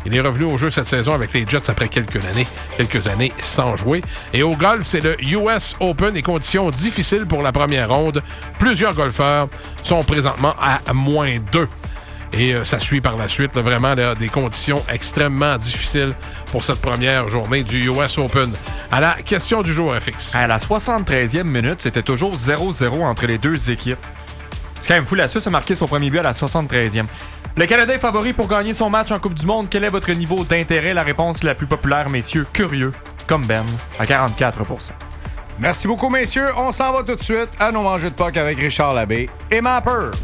Il est revenu au jeu cette saison avec les Jets après quelques années sans jouer. Et au golf, c'est le US Open, des conditions difficiles pour la première ronde. Plusieurs golfeurs sont présentement à -2. Et ça suit par la suite, là, vraiment des conditions extrêmement difficiles pour cette première journée du US Open. À la question du jour, FX. À la 73e minute, c'était toujours 0-0 entre les deux équipes. C'est quand même fou, la Suisse a marqué son premier but à la 73e. Le Canada est favori pour gagner son match en Coupe du Monde. Quel est votre niveau d'intérêt? La réponse la plus populaire, messieurs, curieux, comme Ben, à 44%. Merci beaucoup, messieurs. On s'en va tout de suite à nos mangeux de POC avec Richard Labbé et Mapper.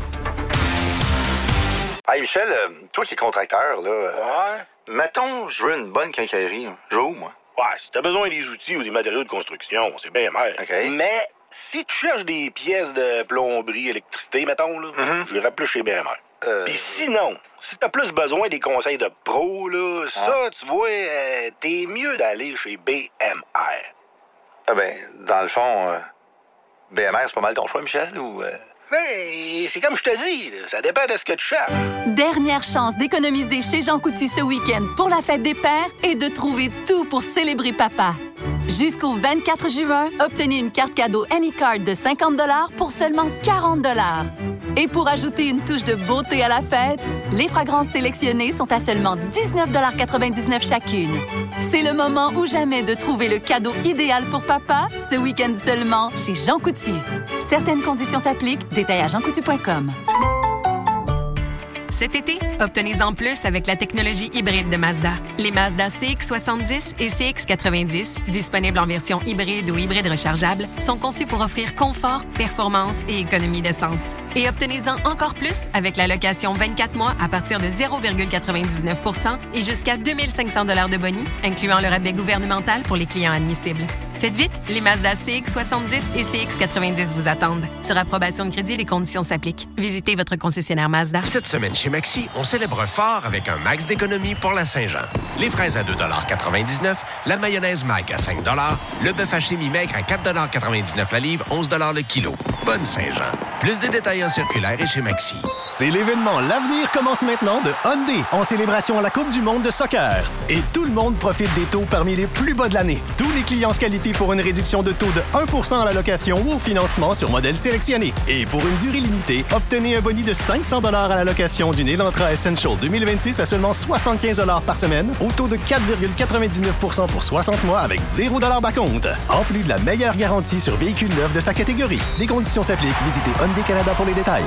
Hey Michel, toi qui es contracteur, là, mettons, je veux une bonne quincaillerie. Je vais où, moi? Ouais, si t'as besoin des outils ou des matériaux de construction, c'est bien mer. OK. Mais si tu cherches des pièces de plomberie, électricité, mettons, là, je irais plus chez BMR. Puis sinon, si t'as plus besoin des conseils de pro, là, ça, tu vois, t'es mieux d'aller chez BMR. Ah ben, dans le fond, BMR, c'est pas mal ton choix, Michel, ou... Mais c'est comme je te dis, là, ça dépend de ce que tu cherches. Dernière chance d'économiser chez Jean Coutu ce week-end pour la fête des pères et de trouver tout pour célébrer papa. Jusqu'au 24 juin, obtenez une carte cadeau Anycard de 50 $ pour seulement 40 $. Et pour ajouter une touche de beauté à la fête, les fragrances sélectionnées sont à seulement 19,99 $ chacune. C'est le moment ou jamais de trouver le cadeau idéal pour papa, ce week-end seulement chez Jean Coutu. Certaines conditions s'appliquent, détails à jeancoutu.com. Cet été, obtenez-en plus avec la technologie hybride de Mazda. Les Mazda CX-70 et CX-90, disponibles en version hybride ou hybride rechargeable, sont conçus pour offrir confort, performance et économie d'essence. Et obtenez-en encore plus avec la location 24 mois à partir de 0,99 % et jusqu'à 2 500 $ de boni, incluant le rabais gouvernemental pour les clients admissibles. Faites vite, les Mazda CX-70 et CX-90 vous attendent. Sur approbation de crédit, les conditions s'appliquent. Visitez votre concessionnaire Mazda. Cette semaine chez Maxi, on célèbre fort avec un max d'économie pour la Saint-Jean. Les fraises à 2,99 $, la mayonnaise Mag à 5 $, le bœuf haché mi-maigre à 4,99 $ la livre, 11 $ le kilo. Bonne Saint-Jean. Plus de détails en circulaire et chez Maxi. C'est l'événement L'avenir commence maintenant de Hyundai en célébration à la Coupe du monde de soccer. Et tout le monde profite des taux parmi les plus bas de l'année. Tous les clients se qualifient pour une réduction de taux de 1% à la location ou au financement sur modèle sélectionné. Et pour une durée limitée, obtenez un boni de 500 $ à la location d'une Elantra Essential 2026 à seulement 75 $ par semaine, au taux de 4,99% pour 60 mois avec 0 $ d'acompte. En plus de la meilleure garantie sur véhicules neufs de sa catégorie. Des conditions s'appliquent. Visitez Hyundai Canada pour les détails.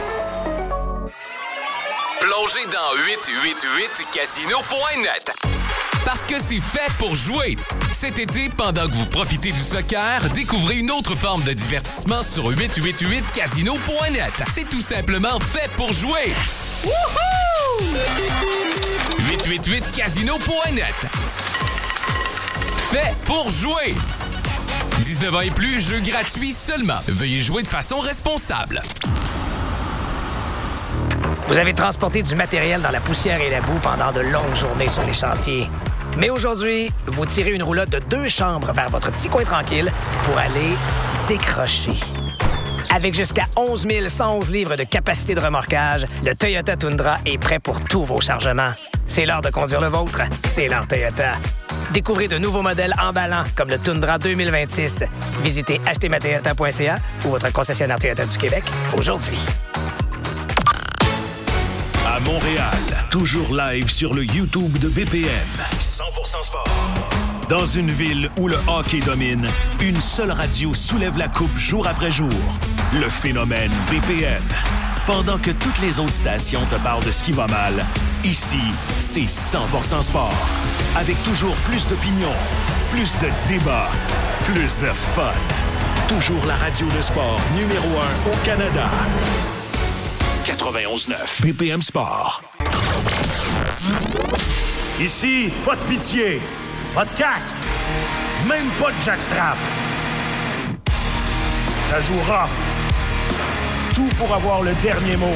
Plongez dans 888casino.net. Parce que c'est fait pour jouer. Cet été, pendant que vous profitez du soccer, découvrez une autre forme de divertissement sur 888casino.net. C'est tout simplement fait pour jouer. Wouhou! 888casino.net. Fait pour jouer. 19 ans et plus, jeu gratuit seulement. Veuillez jouer de façon responsable. Vous avez transporté du matériel dans la poussière et la boue pendant de longues journées sur les chantiers. Mais aujourd'hui, vous tirez une roulotte de 2 chambres vers votre petit coin tranquille pour aller décrocher. Avec jusqu'à 11 111 livres de capacité de remorquage, le Toyota Tundra est prêt pour tous vos chargements. C'est l'heure de conduire le vôtre. C'est l'heure Toyota. Découvrez de nouveaux modèles emballants comme le Tundra 2026. Visitez achetezmatoyota.ca ou votre concessionnaire Toyota du Québec aujourd'hui. À Montréal, toujours live sur le YouTube de BPM. 100% sport. Dans une ville où le hockey domine, une seule radio soulève la coupe jour après jour. Le phénomène BPM. Pendant que toutes les autres stations te parlent de ce qui va mal, ici, c'est 100% sport. Avec toujours plus d'opinions, plus de débats, plus de fun. Toujours la radio de sport numéro 1 au Canada. 91.9 BPM Sport. Ici, pas de pitié, pas de casque, même pas de jackstrap. Ça joue rough. Tout pour avoir le dernier mot.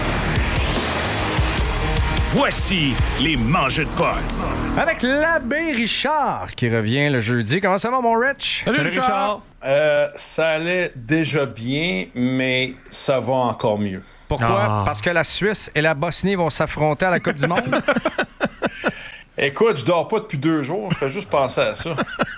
Voici les mangeux de POC. Avec l'abbé Richard qui revient le jeudi. Comment ça va, mon Rich? Salut Richard! Ça allait déjà bien, mais ça va encore mieux. Pourquoi? Parce que la Suisse et la Bosnie vont s'affronter à la Coupe du Monde? Écoute, je dors pas depuis 2 jours. Je fais juste penser à ça.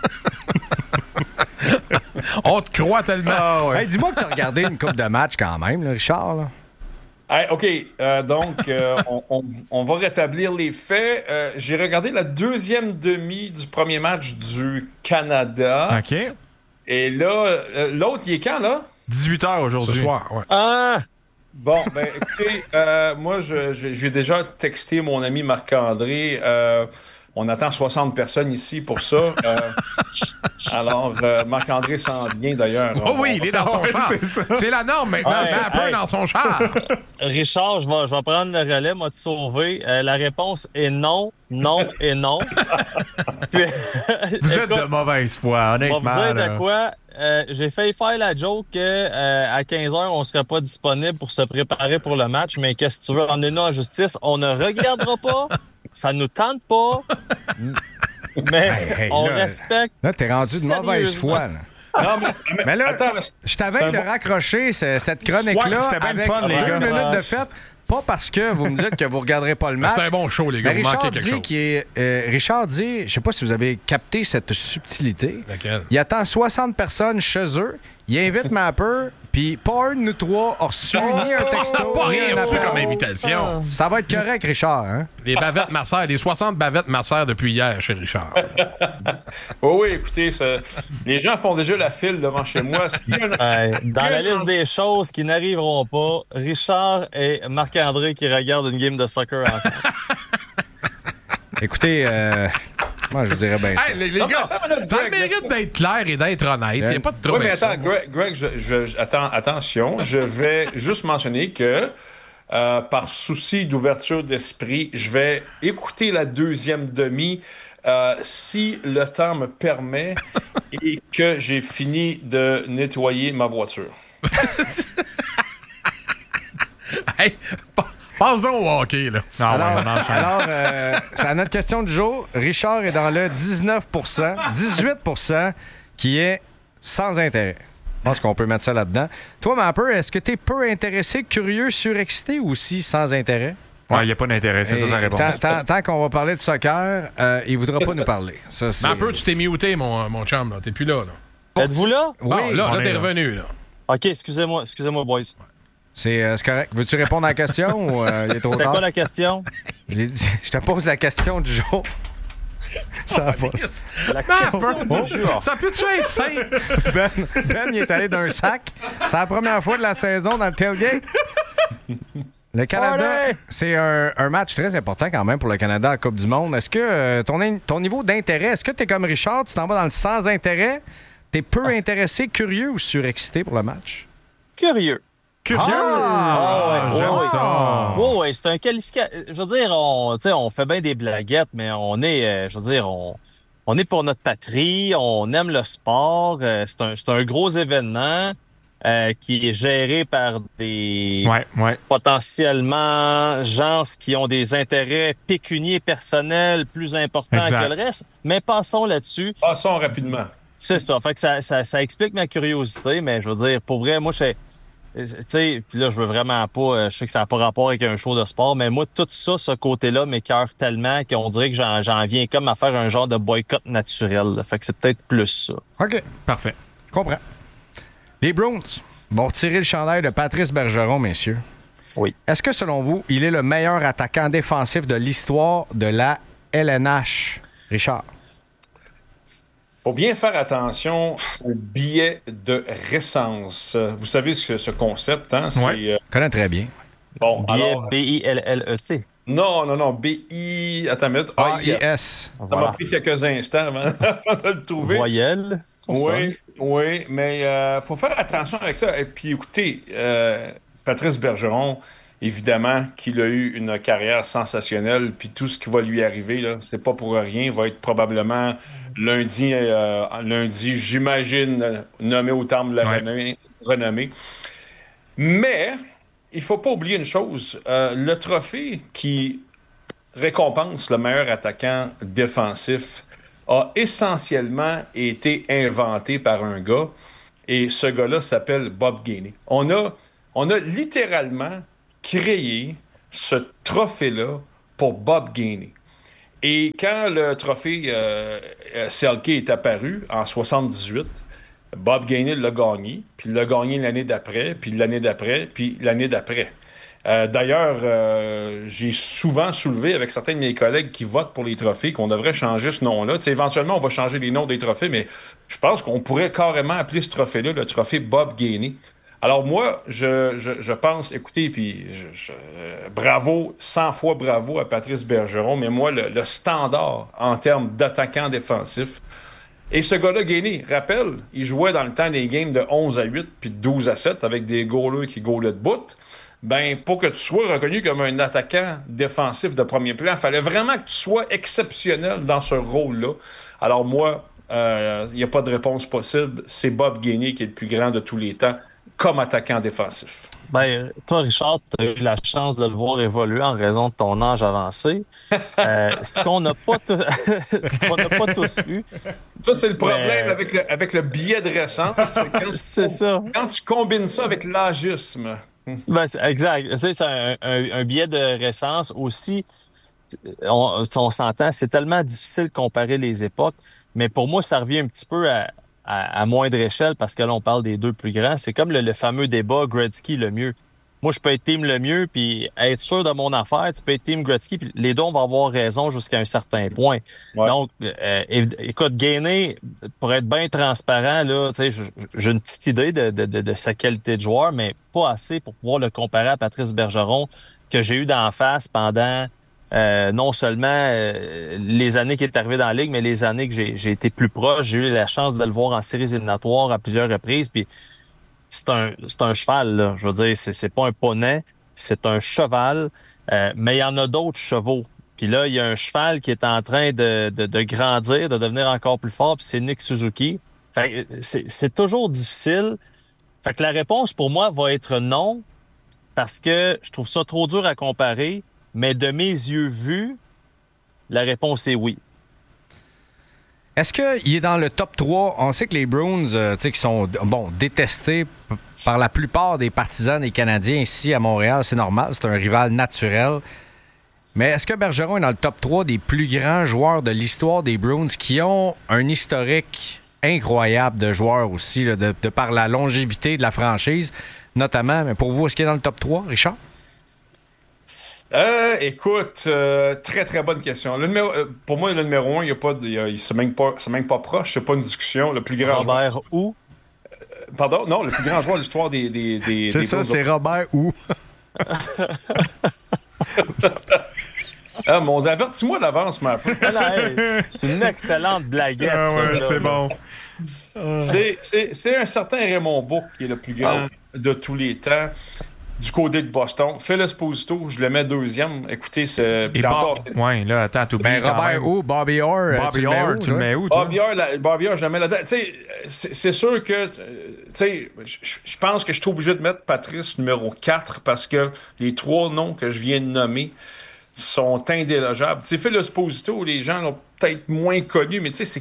On te croit tellement. Ah, ouais. Hey, dis-moi que tu as regardé une coupe de match quand même, là, Richard. Là. Hey, OK, donc, on va rétablir les faits. J'ai regardé la deuxième demi du premier match du Canada. OK. Et là, l'autre, il est quand, là? 18h aujourd'hui. Ce soir, ouais. Ah! Bon, ben, écoutez, moi, j'ai déjà texté mon ami Marc-André. On attend 60 personnes ici pour ça. Alors, Marc-André s'en vient d'ailleurs. Oh oui, il est dans son char. C'est la norme maintenant. Un peu dans son char. Richard, je vais prendre le relais, m'a te sauvé. La réponse est non, non et non. Puis, vous êtes de mauvaise foi, honnêtement. Je vais vous dire de quoi. J'ai failli faire la joke qu'à 15h, on ne serait pas disponible pour se préparer pour le match, mais qu'est-ce que tu veux, emmener-nous en justice? On ne regardera pas. Ça nous tente pas. Mais on respecte. Là, t'es rendu de mauvaise foi. Là. Non, mais là, attends, je t'avais de raccrocher cette chronique-là c'était bien avec le fun, les 2 gars. minutes de fête. Pas parce que vous me dites que vous regarderez pas le match. C'est un bon show, les gars. Mais Vous manquez Richard quelque chose. Richard dit, je sais pas si vous avez capté cette subtilité. Laquelle? Il attend 60 personnes chez eux. Il invite Mapper, puis pas un de nous trois a reçu ni un texto. Pas ni rien un reçu appel. comme invitation. Ça va être correct, Richard. Hein? Les bavettes Mercer, les 60 bavettes Mercer depuis hier chez Richard. Oui, écoutez, les gens font déjà la file devant chez moi. Dans la liste des choses qui n'arriveront pas, Richard et Marc-André qui regardent une game de soccer ensemble. Écoutez, moi, je dirais bien ça. Hey, les gars, ça mérite d'être clair et d'être honnête. Il n'y a pas de trouble. Oui, mais attends, Greg, attention, je vais juste mentionner que par souci d'ouverture d'esprit, je vais écouter la deuxième demi si le temps me permet et que j'ai fini de nettoyer ma voiture. Hey, passons au hockey, là. Alors, c'est à notre question du jour. Richard est dans le 19%, 18% qui est sans intérêt. Je pense qu'on peut mettre ça là-dedans. Toi, Mapper, est-ce que tu es peu intéressé, curieux, surexcité ou aussi sans intérêt? Ouais, il n'y a pas d'intérêt, c'est ça sa réponse. Tant qu'on va parler de soccer, il ne voudra pas nous parler. Ça, Mapper, tu t'es muté, mon chum. Là. T'es plus là. Êtes-vous là? Oui, là t'es revenu. Là. OK, excusez-moi, boys. C'est correct. Veux-tu répondre à la question ou il est trop tard? C'était quoi la question? Je te pose la question du jour. Ça va. La question du jour. Ça peut-tu être simple? Ben, il est allé d'un sac. C'est la première fois de la saison dans le tailgate. Le Canada, c'est un match très important quand même pour le Canada à la Coupe du Monde. Est-ce que ton niveau d'intérêt, est-ce que tu es comme Richard, tu t'en vas dans le sans-intérêt? Tu es peu intéressé, curieux ou surexcité pour le match? Curieux. Curieux? J'aime ça. Oui, c'est un qualificatif. Je veux dire, on fait bien des blaguettes, mais on est, on est pour notre patrie, on aime le sport. C'est un gros événement qui est géré par des potentiellement gens qui ont des intérêts pécuniers personnels plus importants que le reste. Mais passons là-dessus. Passons rapidement. C'est ça. Fait que ça explique ma curiosité, mais je veux dire, pour vrai, moi, tu sais, puis là, je veux vraiment pas... je sais que ça n'a pas rapport avec un show de sport, mais moi, tout ça, ce côté-là, m'écoeure tellement qu'on dirait que j'en viens comme à faire un genre de boycott naturel. Là. Fait que c'est peut-être plus ça. OK. Parfait. Je comprends. Les Bruins vont retirer le chandail de Patrice Bergeron, messieurs. Oui. Est-ce que, selon vous, il est le meilleur attaquant défensif de l'histoire de la LNH? Richard? Faut bien faire attention au biais de récence. Vous savez ce concept, hein? Oui, je connais très bien. Bon, biais, B-I-L-L-E-C. Non, B-I... Attends une minute. A-I-S. Ça m'a pris quelques instants avant de le trouver. Voyelle. Oui, mais faut faire attention avec ça. Et puis, écoutez, Patrice Bergeron, évidemment qu'il a eu une carrière sensationnelle, puis tout ce qui va lui arriver, là, c'est pas pour rien. Il va être probablement lundi, j'imagine, nommé au temple de la renommée. Mais il faut pas oublier une chose. Le trophée qui récompense le meilleur attaquant défensif a essentiellement été inventé par un gars, et ce gars-là s'appelle Bob Gainey. On a littéralement créé ce trophée-là pour Bob Gainey. Et quand le trophée Selke est apparu en 78, Bob Gainey l'a gagné, puis il l'a gagné l'année d'après, puis l'année d'après, puis l'année d'après. D'ailleurs, j'ai souvent soulevé avec certains de mes collègues qui votent pour les trophées qu'on devrait changer ce nom-là. T'sais, éventuellement, on va changer les noms des trophées, mais je pense qu'on pourrait carrément appeler ce trophée-là le trophée Bob Gainey. Alors moi, je pense, écoutez, puis bravo, 100 fois bravo à Patrice Bergeron, mais moi, le standard en termes d'attaquant défensif, et ce gars-là, Gainey, rappelle, il jouait dans le temps des games de 11 à 8 puis de 12 à 7 avec des goalers qui goalaient de bout. Ben, pour que tu sois reconnu comme un attaquant défensif de premier plan, il fallait vraiment que tu sois exceptionnel dans ce rôle-là. Alors moi, il n'y a pas de réponse possible. C'est Bob Gainey qui est le plus grand de tous les temps comme attaquant défensif. Ben, toi, Richard, tu as eu la chance de le voir évoluer en raison de ton âge avancé. Ce qu'on n'a pas, pas tous eu. Ça, c'est le problème avec le biais de récence. C'est quand tu combines ça avec l'agisme. Ben, exact. C'est un biais de récence aussi. On s'entend, c'est tellement difficile de comparer les époques, mais pour moi, ça revient un petit peu à moindre échelle parce que là, on parle des deux plus grands. C'est comme le fameux débat Gretzky le mieux. Moi, je peux être team le mieux puis être sûr de mon affaire. Tu peux être team Gretzky puis les deux, on va avoir raison jusqu'à un certain point. Ouais. Donc, écoute, Gainey, pour être bien transparent, là, tu sais, j'ai une petite idée de sa qualité de joueur, mais pas assez pour pouvoir le comparer à Patrice Bergeron que j'ai eu d'en face pendant non seulement les années qu'il est arrivé dans la Ligue, mais les années que j'ai été plus proche. J'ai eu la chance de le voir en séries éliminatoires à plusieurs reprises. Puis c'est un cheval, là. Je veux dire, c'est pas un poney, c'est un cheval. Mais il y en a d'autres chevaux. Puis là, il y a un cheval qui est en train de grandir, de devenir encore plus fort, puis c'est Nick Suzuki. Fait que c'est toujours difficile. Fait que la réponse pour moi va être non, parce que je trouve ça trop dur à comparer. Mais de mes yeux vus, la réponse est oui. Est-ce qu'il est dans le top 3? On sait que les Bruins, qui sont détestés par la plupart des partisans des Canadiens ici à Montréal, c'est normal, c'est un rival naturel. Mais est-ce que Bergeron est dans le top 3 des plus grands joueurs de l'histoire des Bruins qui ont un historique incroyable de joueurs aussi, là, de par la longévité de la franchise, notamment? Mais pour vous, est-ce qu'il est dans le top 3, Richard? Écoute, très très bonne question. Pour moi, le numéro 1, c'est même pas proche, c'est pas une discussion. Le plus grand Robert joueur. Hou? Pardon? Non, le plus grand joueur de l'histoire des c'est ça, c'est Robert Hou. Ah, mon Dieu, avertis-moi d'avance, ma peu. C'est une excellente blaguette, ça. Ouais, c'est bon. C'est un certain Raymond Bourque qui est le plus grand de tous les temps. Du côté de Boston. Phil Esposito, je le mets deuxième. Écoutez, c'est... Ouais, là, attends, tout bien. Robert Hou, Bobby Orr. Bobby Orr, tu le mets où, toi? Bobby Orr, je le mets là-dedans. Tu sais, c'est sûr que... Tu sais, je pense que je suis obligé de mettre Patrice numéro 4 parce que les trois noms que je viens de nommer sont indélogeables. Tu sais, Phil Esposito, les gens l'ont peut-être moins connu, mais tu sais, c'est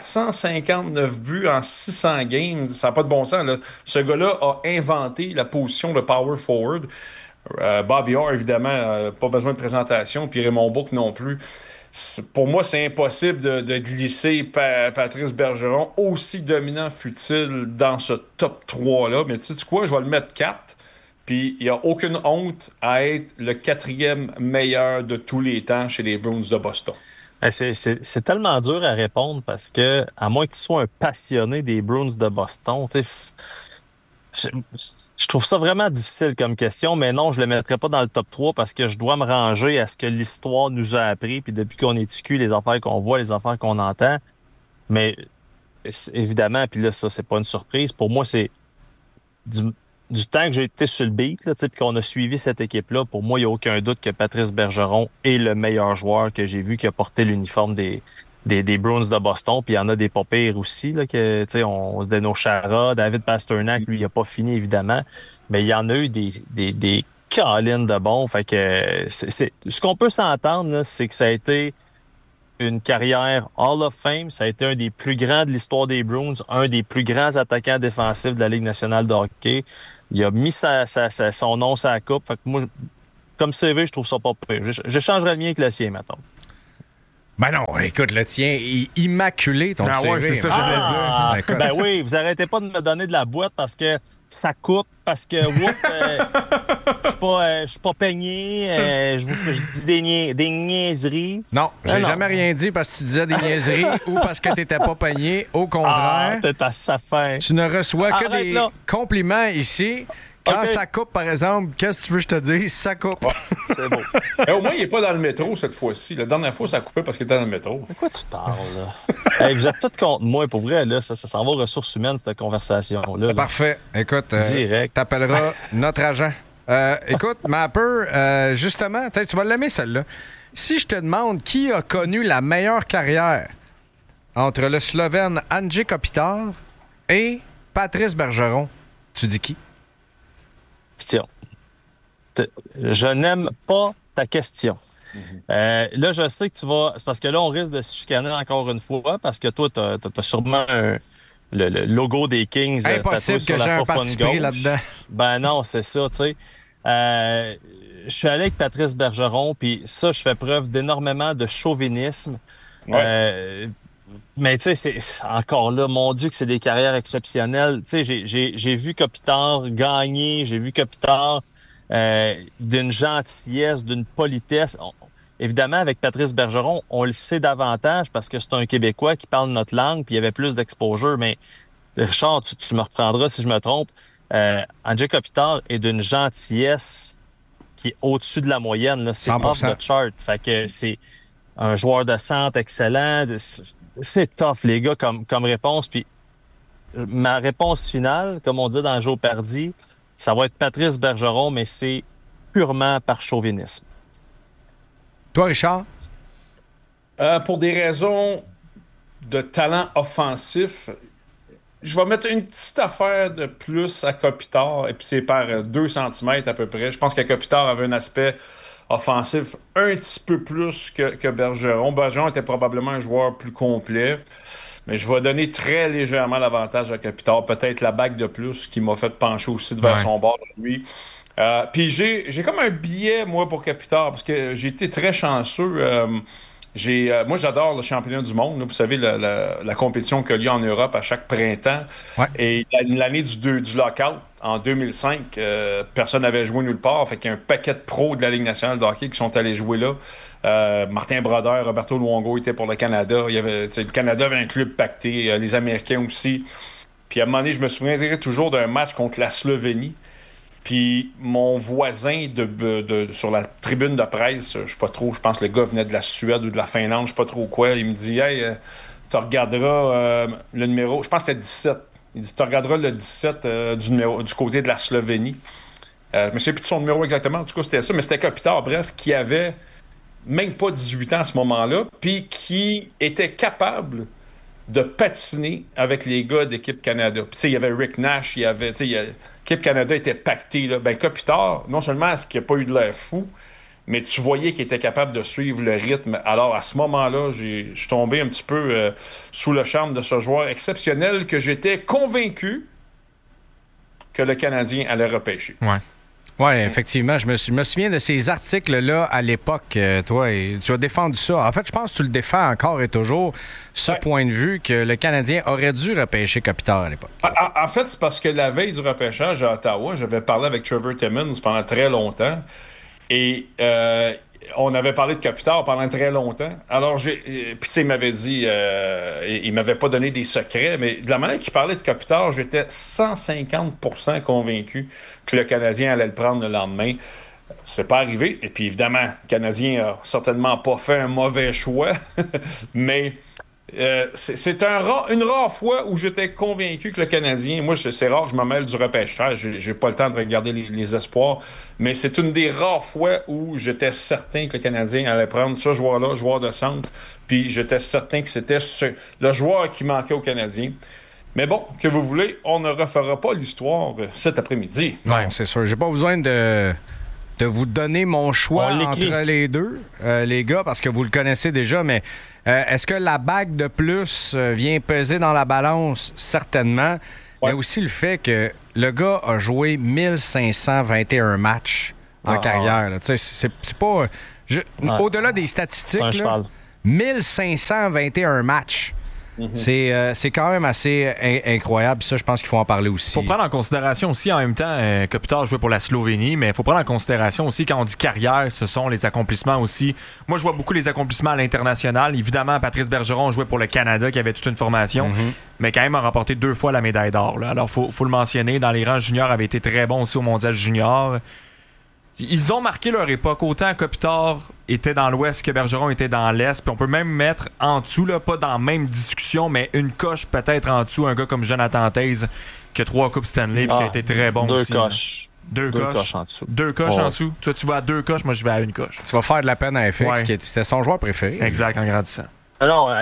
459 buts en 600 games. Ça n'a pas de bon sens, là. Ce gars-là a inventé la position de power forward. Bobby Orr, évidemment, pas besoin de présentation, puis Raymond Bourque non plus. Pour moi, c'est impossible de glisser Patrice Bergeron, aussi dominant fut-il dans ce top 3-là. Mais tu sais quoi, je vais le mettre 4. Puis il n'y a aucune honte à être le 4e meilleur de tous les temps chez les Bruins de Boston. C'est tellement dur à répondre parce que, à moins que tu sois un passionné des Bruins de Boston, tu sais, je trouve ça vraiment difficile comme question, mais non, je ne le mettrai pas dans le top 3 parce que je dois me ranger à ce que l'histoire nous a appris, puis depuis qu'on est TQ, les affaires qu'on voit, les affaires qu'on entend. Mais évidemment, puis là, ça, c'est pas une surprise. Pour moi, c'est du temps que j'ai été sur le beat, là, puis qu'on a suivi cette équipe-là, pour moi, il n'y a aucun doute que Patrice Bergeron est le meilleur joueur que j'ai vu qui a porté l'uniforme des Bruins de Boston. Puis il y en a des pas pires aussi, là, que, on se donne nos Chara, David Pastrnak, lui, il n'a pas fini, évidemment. Mais il y en a eu des câlines de bons. Fait que ce qu'on peut s'entendre, là, c'est que ça a été une carrière Hall of Fame. Ça a été un des plus grands de l'histoire des Bruins, un des plus grands attaquants défensifs de la Ligue nationale de hockey. Il a mis son nom sur la coupe. Fait que moi, comme CV, je trouve ça pas pire. Je changerais le mien avec le sien, mettons. Ben non, écoute, le tien est immaculé, ton CV. Ouais, c'est ça que j'allais dire. Ben oui, vous arrêtez pas de me donner de la boîte parce que ça coupe, parce que je suis pas peigné, je dis des niaiseries. Non, j'ai jamais rien dit parce que tu disais des niaiseries ou parce que t'étais pas peigné. Au contraire, t'es à sa fin. Tu ne reçois que des compliments ici. Quand ça coupe, par exemple, qu'est-ce que tu veux que je te dise? Ça coupe. C'est beau. Au moins, il n'est pas dans le métro cette fois-ci. La dernière fois, ça a coupé parce qu'il était dans le métro. De quoi tu parles, là? Hey, vous êtes tous contre moi. Pour vrai, là, ça s'en va aux ressources humaines, cette conversation-là. Là. Parfait. Écoute, direct. T'appelleras notre agent. Écoute, Mapper, justement, tu vas l'aimer, celle-là. Si je te demande qui a connu la meilleure carrière entre le Slovène Andrzej Kopitar et Patrice Bergeron, tu dis qui? Question. Je n'aime pas ta question. Là, je sais que tu vas... C'est parce que là, on risque de se chicaner encore une fois parce que toi, t'as sûrement le logo des Kings impossible tatoué sur que j'ai la un parti gauche. pris là-dedans. Ben non, c'est ça, tu sais. Je suis allé avec Patrice Bergeron, puis ça, je fais preuve d'énormément de chauvinisme. Ouais. Mais tu sais, c'est encore là, mon Dieu, que c'est des carrières exceptionnelles. Tu sais, j'ai vu Kopitar gagner, j'ai vu Kopitar d'une gentillesse, d'une politesse. Évidemment, avec Patrice Bergeron, on le sait davantage parce que c'est un Québécois qui parle notre langue, puis il y avait plus d'exposure. Mais Richard, tu me reprendras si je me trompe. Andrzej Kopitar est d'une gentillesse qui est au-dessus de la moyenne. Là. C'est 100%. Off the chart. Fait que c'est un joueur de centre excellent. C'est tough, les gars, comme réponse. Puis ma réponse finale, comme on dit dans Joe Pardy, ça va être Patrice Bergeron, mais c'est purement par chauvinisme. Toi, Richard? Pour des raisons de talent offensif, je vais mettre une petite affaire de plus à Kopitar, et puis c'est par 2 cm à peu près. Je pense que Kopitar avait un aspect offensif un petit peu plus que Bergeron. Bergeron était probablement un joueur plus complet, mais je vais donner très légèrement l'avantage à Kopitar. Peut-être la bague de plus qui m'a fait pencher aussi devant son bord de lui. Puis j'ai comme un billet, moi, pour Kopitar, parce que j'ai été très chanceux. Moi, j'adore le championnat du monde. Là. Vous savez, la compétition qui a lieu en Europe à chaque printemps. Ouais. Et l'année du lockout, en 2005, personne n'avait joué nulle part. Fait qu'il y a un paquet de pros de la Ligue nationale de hockey qui sont allés jouer là. Martin Brodeur, Roberto Luongo étaient pour le Canada. Le Canada avait un club pacté, les Américains aussi. Puis à un moment donné, je me souviendrai toujours d'un match contre la Slovénie. Puis mon voisin sur la tribune de presse, je sais pas trop, je pense que le gars venait de la Suède ou de la Finlande, je sais pas trop quoi, il me dit « Hey, tu regarderas le numéro, je pense que c'était 17. » Il dit « Tu regarderas le 17 du côté de la Slovénie. » Je me souviens plus de son numéro exactement, en tout cas c'était ça, mais c'était Kopitar, bref, qui avait même pas 18 ans à ce moment-là, puis qui était capable de patiner avec les gars d'Équipe Canada. Puis tu sais, il y avait Rick Nash, il y avait... L'équipe Canada était pactée. Là. Ben, Kopitar, non seulement est-ce qu'il n'a pas eu de l'air fou, mais tu voyais qu'il était capable de suivre le rythme. Alors, à ce moment-là, je suis tombé un petit peu sous le charme de ce joueur exceptionnel que j'étais convaincu que le Canadien allait repêcher. Ouais. Oui, effectivement. Je me souviens de ces articles-là à l'époque, toi, et tu as défendu ça. En fait, je pense que tu le défends encore et toujours, ce point de vue que le Canadien aurait dû repêcher Kopitar à l'époque. En fait, c'est parce que la veille du repêchage à Ottawa, j'avais parlé avec Trevor Timmons pendant très longtemps. Et on avait parlé de Kopitar pendant très longtemps. Alors, puis tu sais, il m'avait dit, il m'avait pas donné des secrets, mais de la manière qu'il parlait de Kopitar, j'étais 150% convaincu que le Canadien allait le prendre le lendemain. C'est pas arrivé. Et puis, évidemment, le Canadien a certainement pas fait un mauvais choix, mais c'est une rare fois où j'étais convaincu que le Canadien... Moi, c'est rare que je me mêle du repêchage. J'ai pas le temps de regarder les espoirs, mais c'est une des rares fois où j'étais certain que le Canadien allait prendre ce joueur-là, joueur de centre, puis j'étais certain que c'était le joueur qui manquait au Canadien. Mais bon, que vous voulez, on ne refera pas l'histoire cet après-midi. Non, c'est sûr. J'ai pas besoin de vous donner mon choix entre les deux, les gars, parce que vous le connaissez déjà, mais est-ce que la bague de plus vient peser dans la balance? Certainement. Ouais. Mais aussi le fait que le gars a joué 1521 matchs en carrière. Là. C'est pas... Au-delà des statistiques, là, 1521 matchs. C'est quand même assez incroyable. Ça, je pense qu'il faut en parler aussi. Il faut prendre en considération aussi, en même temps, Kopitar jouait pour la Slovénie, mais il faut prendre en considération aussi, quand on dit carrière, ce sont les accomplissements aussi. Moi, je vois beaucoup les accomplissements à l'international. Évidemment, Patrice Bergeron jouait pour le Canada, qui avait toute une formation, mais quand même a remporté 2 fois la médaille d'or. Là. Alors, faut le mentionner. Dans les rangs juniors, avait été très bon aussi au Mondial junior. Ils ont marqué leur époque. Autant Kopitar était dans l'Ouest que Bergeron était dans l'Est. Puis on peut même mettre en dessous, là, pas dans la même discussion, mais une coche peut-être en dessous, un gars comme Jonathan Toews qui a 3 Coupes Stanley et qui a été très bon aussi. 2 coches. 2 coches en dessous. 2 coches en dessou. Toi, tu vas à 2 coches, moi je vais à 1 coche. Tu vas faire de la peine à FX, c'était son joueur préféré. Exact, en grandissant. Alors,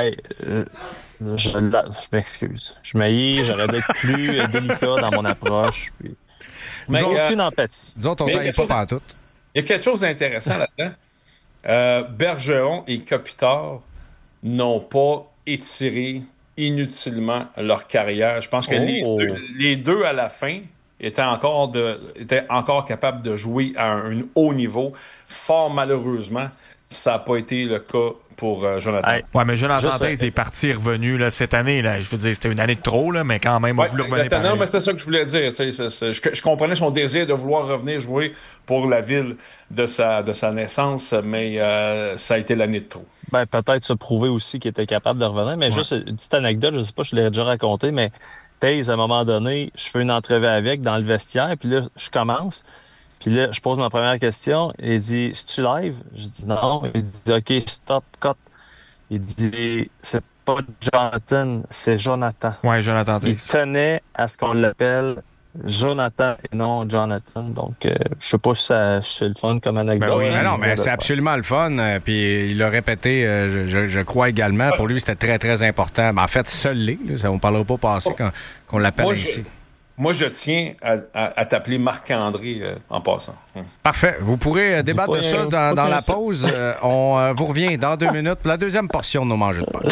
je m'excuse. Je m'haïs, j'aurais dû être plus délicat dans mon approche. Puis... Mais aucune empathie. Disons, on t'aille pas partout. Il y a quelque chose d'intéressant là-dedans. Bergeron et Kopitar n'ont pas étiré inutilement leur carrière. Je pense que les deux, à la fin, étaient encore capables de jouer à un haut niveau. Fort malheureusement, ça n'a pas été le cas pour Jonathan. Ouais, mais Jonathan Toews est parti revenu là, cette année. Là. Je veux dire, c'était une année de trop, là, mais quand même, on voulait revenir pareil. Non, mais c'est ça que je voulais dire. Je comprenais son désir de vouloir revenir jouer pour la ville de sa naissance, mais ça a été l'année de trop. Ben, peut-être se prouver aussi qu'il était capable de revenir. Mais juste une petite anecdote, je sais pas, je l'ai déjà raconté, mais Toews, à un moment donné, je fais une entrevue avec dans le vestiaire, puis là, je commence. Puis là, je pose ma première question. Il dit, c'est-tu live? Je dis non. Il dit, OK, stop, cut. Il dit, c'est pas Jonathan, c'est Jonathan. Ouais, Jonathan Toews. Il tenait à ce qu'on l'appelle Jonathan et non Jonathan. Donc, je sais pas si c'est le fun comme anecdote. Ben oui, non, mais c'est absolument le fun. Puis il l'a répété, je crois également. Pour lui, c'était très, très important. Ben, en fait, seul l'est. On ne parlera pas passer qu'on l'appelle ainsi. Moi, je tiens à t'appeler Marc-André en passant. Parfait. Vous pourrez débattre de ça dans la pause. On vous revient dans 2 minutes pour la deuxième portion de nos mangeux de pain.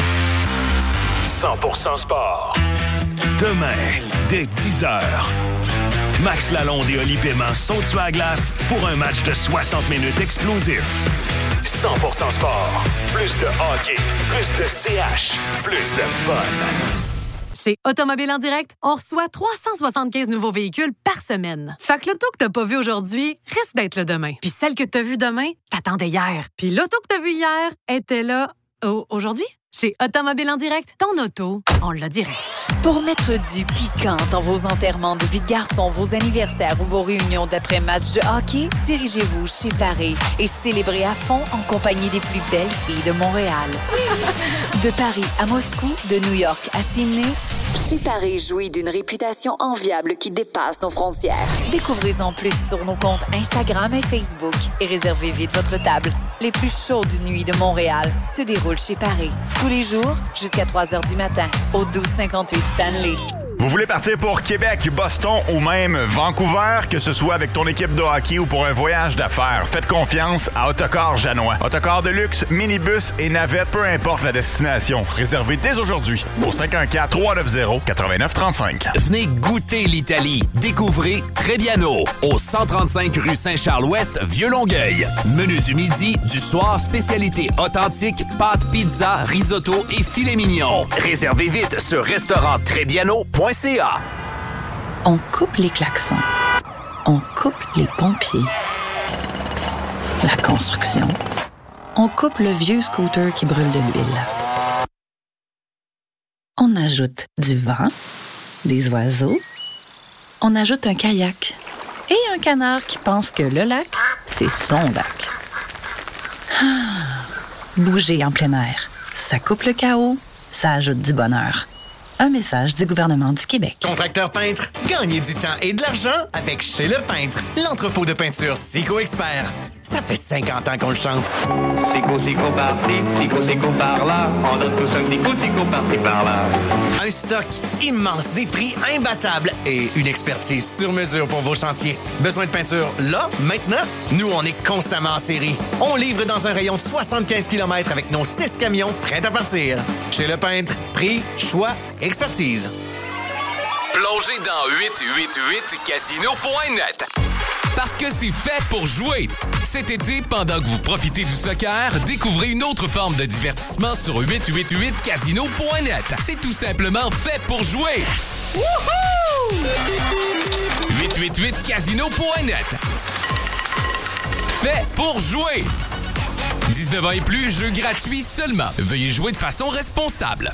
100% sport. Demain, dès 10h, Max Lalonde et Oli Paiement sont sur la glace pour un match de 60 minutes explosif. 100% sport. Plus de hockey, plus de CH, plus de fun. Chez Automobile en direct, on reçoit 375 nouveaux véhicules par semaine. Fait que l'auto que t'as pas vu aujourd'hui risque d'être là demain. Puis celle que t'as vue demain, t'attendais hier. Puis l'auto que t'as vue hier était là aujourd'hui. Chez Automobile en direct, ton auto, on l'a direct. Pour mettre du piquant dans vos enterrements de vie de garçon, vos anniversaires ou vos réunions d'après-match de hockey, dirigez-vous chez Paré et célébrez à fond en compagnie des plus belles filles de Montréal. De Paris à Moscou, de New York à Sydney, chez Paré jouit d'une réputation enviable qui dépasse nos frontières. Découvrez-en plus sur nos comptes Instagram et Facebook et réservez vite votre table. Les plus chaudes nuits de Montréal se déroulent chez Paré. Tous les jours, jusqu'à 3h du matin, au 1258 Stanley. Vous voulez partir pour Québec, Boston ou même Vancouver, que ce soit avec ton équipe de hockey ou pour un voyage d'affaires, faites confiance à Autocar Janois. Autocar de luxe, minibus et navette, peu importe la destination. Réservez dès aujourd'hui au 514-390-8935. Venez goûter l'Italie. Découvrez Trebbiano au 135 rue Saint-Charles-Ouest, Vieux-Longueuil. Menu du midi, du soir, spécialité authentique, pâtes, pizza, risotto et filet mignon. Réservez vite sur restauranttrebbiano.ca. On coupe les klaxons. On coupe les pompiers. La construction. On coupe le vieux scooter qui brûle de l'huile. On ajoute du vent, des oiseaux. On ajoute un kayak et un canard qui pense que le lac, c'est son lac. Bouger en plein air. Ça coupe le chaos, ça ajoute du bonheur. Un message du gouvernement du Québec. Contracteur peintre, gagnez du temps et de l'argent avec Chez Le Peintre, l'entrepôt de peinture Sico Expert. Ça fait 50 ans qu'on le chante. Sico par-ci, Sico par-là. On donne tous un petit coup, Sico par-ci, par-là. Un stock immense, des prix imbattables et une expertise sur mesure pour vos chantiers. Besoin de peinture là, maintenant? Nous, on est constamment en série. On livre dans un rayon de 75 km avec nos 6 camions prêts à partir. Chez Le Peintre, prix, choix, expertise. Plongez dans 888casino.net. Parce que c'est fait pour jouer. Cet été, pendant que vous profitez du soccer, découvrez une autre forme de divertissement sur 888casino.net. C'est tout simplement fait pour jouer. Wouhou! 888casino.net. Fait pour jouer. 19 ans et plus, jeu gratuit seulement. Veuillez jouer de façon responsable.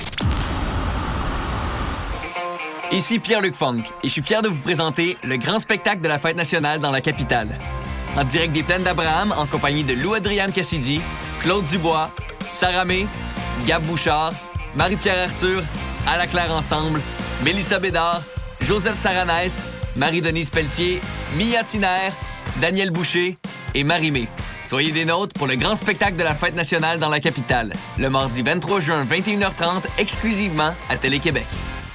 Ici Pierre-Luc Funk et je suis fier de vous présenter le grand spectacle de la Fête nationale dans la capitale. En direct des Plaines d'Abraham, en compagnie de Lou-Adrienne Cassidy, Claude Dubois, Sarah May, Gab Bouchard, Marie-Pierre Arthur, Ala Claire Ensemble, Mélissa Bédard, Joseph Saranès, Marie-Denise Pelletier, Mia Tiner, Daniel Boucher et Marie-Mé. Soyez des nôtres pour le grand spectacle de la Fête nationale dans la capitale, le mardi 23 juin, 21h30, exclusivement à Télé-Québec.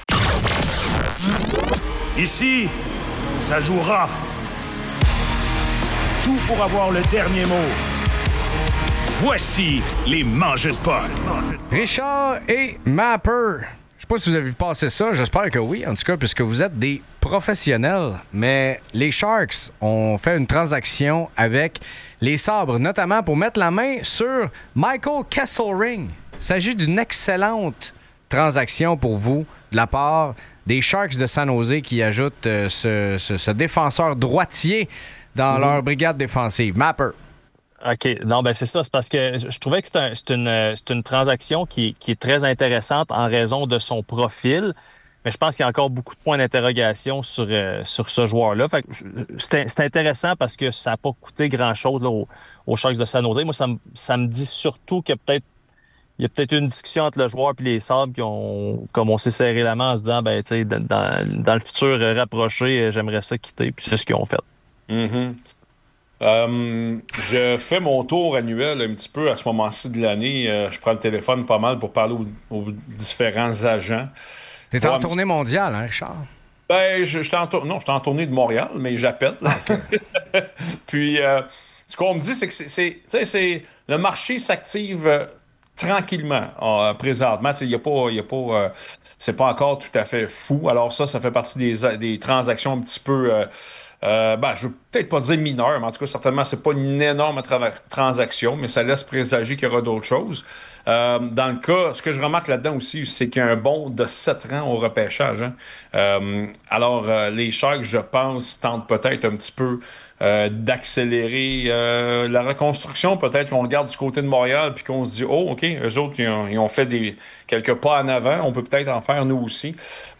Ici, ça joue rough. Tout pour avoir le dernier mot. Voici les mangeurs de Paul. Richard et Mapper. Je sais pas si vous avez vu passer ça. J'espère que oui, en tout cas, puisque vous êtes des professionnels. Mais les Sharks ont fait une transaction avec les Sabres, notamment pour mettre la main sur Michael Kesselring. Il s'agit d'une excellente transaction pour vous de la part des Sharks de San Jose qui ajoutent ce défenseur droitier dans leur brigade défensive. Mapper. OK. Non, ben c'est ça. C'est parce que je trouvais que c'est une transaction qui est très intéressante en raison de son profil. Mais je pense qu'il y a encore beaucoup de points d'interrogation sur ce joueur-là. Fait que c'est intéressant parce que ça n'a pas coûté grand-chose là, aux Sharks de San Jose. Moi, ça me dit surtout qu'il y a peut-être une discussion entre le joueur et les Sabres comme on s'est serré la main en se disant, ben, tu sais, dans le futur rapproché, j'aimerais ça quitter. Puis c'est ce qu'ils ont fait. Mm-hmm. Je fais mon tour annuel un petit peu à ce moment-ci de l'année. Je prends le téléphone pas mal pour parler aux différents agents. T'es en tournée mondiale, hein, Richard? Ben, j'étais en tournée de Montréal, mais j'appelle. Puis, ce qu'on me dit, c'est que le marché s'active tranquillement présentement. Il y a pas c'est pas encore tout à fait fou. Alors ça fait partie des transactions un petit peu... je veux peut-être pas dire mineures, mais en tout cas, certainement, c'est pas une énorme transaction, mais ça laisse présager qu'il y aura d'autres choses. Dans le cas, ce que je remarque là-dedans aussi, c'est qu'il y a un bond de 7 rangs au repêchage. Hein. Alors, les Sharks, je pense, tentent peut-être un petit peu d'accélérer la reconstruction. Peut-être qu'on regarde du côté de Montréal puis qu'on se dit, oh, OK, eux autres, ils ont fait quelques pas en avant. On peut peut-être en faire nous aussi.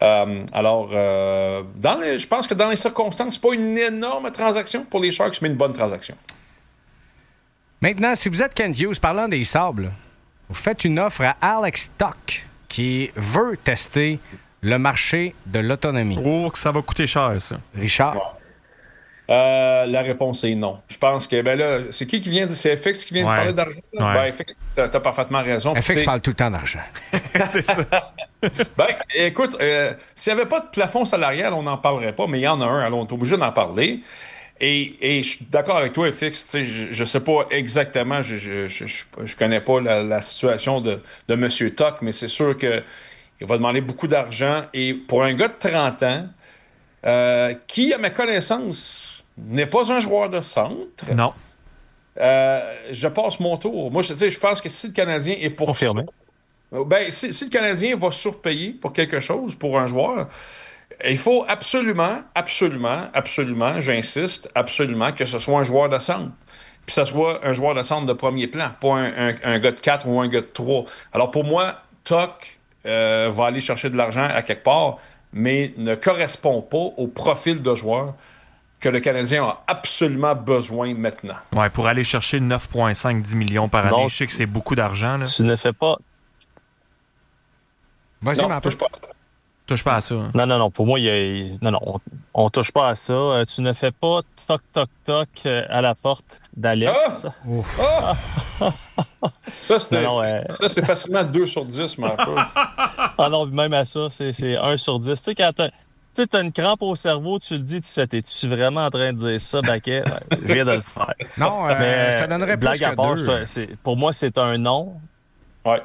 Je pense que dans les circonstances, c'est pas une énorme transaction pour les Sharks, mais une bonne transaction. Maintenant, si vous êtes Kent Hughes, parlant des Sables, vous faites une offre à Alex Tuch qui veut tester le marché de l'autonomie. Oh, que ça va coûter cher, ça. Richard? La réponse est non. Je pense que, c'est qui vient de... C'est FX qui vient de parler d'argent? Ouais. Ben, FX, t'as parfaitement raison. FX parle tout le temps d'argent. C'est ça. Écoute, s'il n'y avait pas de plafond salarial, on n'en parlerait pas, mais il y en a un, alors on est obligé d'en parler. Et je suis d'accord avec toi, FX, je sais pas exactement, je connais pas la situation de M. Tuch, mais c'est sûr qu'il va demander beaucoup d'argent. Et pour un gars de 30 ans, qui, à ma connaissance, n'est pas un joueur de centre. Non. Je passe mon tour. Moi, je pense que si le Canadien est pour confirmé. Si le Canadien va surpayer pour quelque chose, pour un joueur, il faut absolument, j'insiste, absolument que ce soit un joueur de centre. Puis que ce soit un joueur de centre de premier plan, pas un gars de 4 ou un gars de 3. Alors pour moi, Tuch va aller chercher de l'argent à quelque part, mais ne correspond pas au profil de joueur que le Canadien a absolument besoin maintenant. Ouais, pour aller chercher 9,5-10 millions par année, non, je sais que c'est beaucoup d'argent. Là. Tu ne fais pas... Vas-y, non, touche pas. Touche pas à ça. Hein. Non. Pour moi, on touche pas à ça. Tu ne fais pas toc à la porte d'Alex. Ça, c'est facilement 2 sur 10, mais un peu. Ah non, même à ça, c'est 1 sur 10. Tu sais, quand t'as une crampe au cerveau, tu le dis, tu fais, t'es-tu vraiment en train de dire ça, Baquet? Je viens de le faire. Non, mais je te donnerais plus blague que à part, 2. Pour moi, c'est un non. Ouais.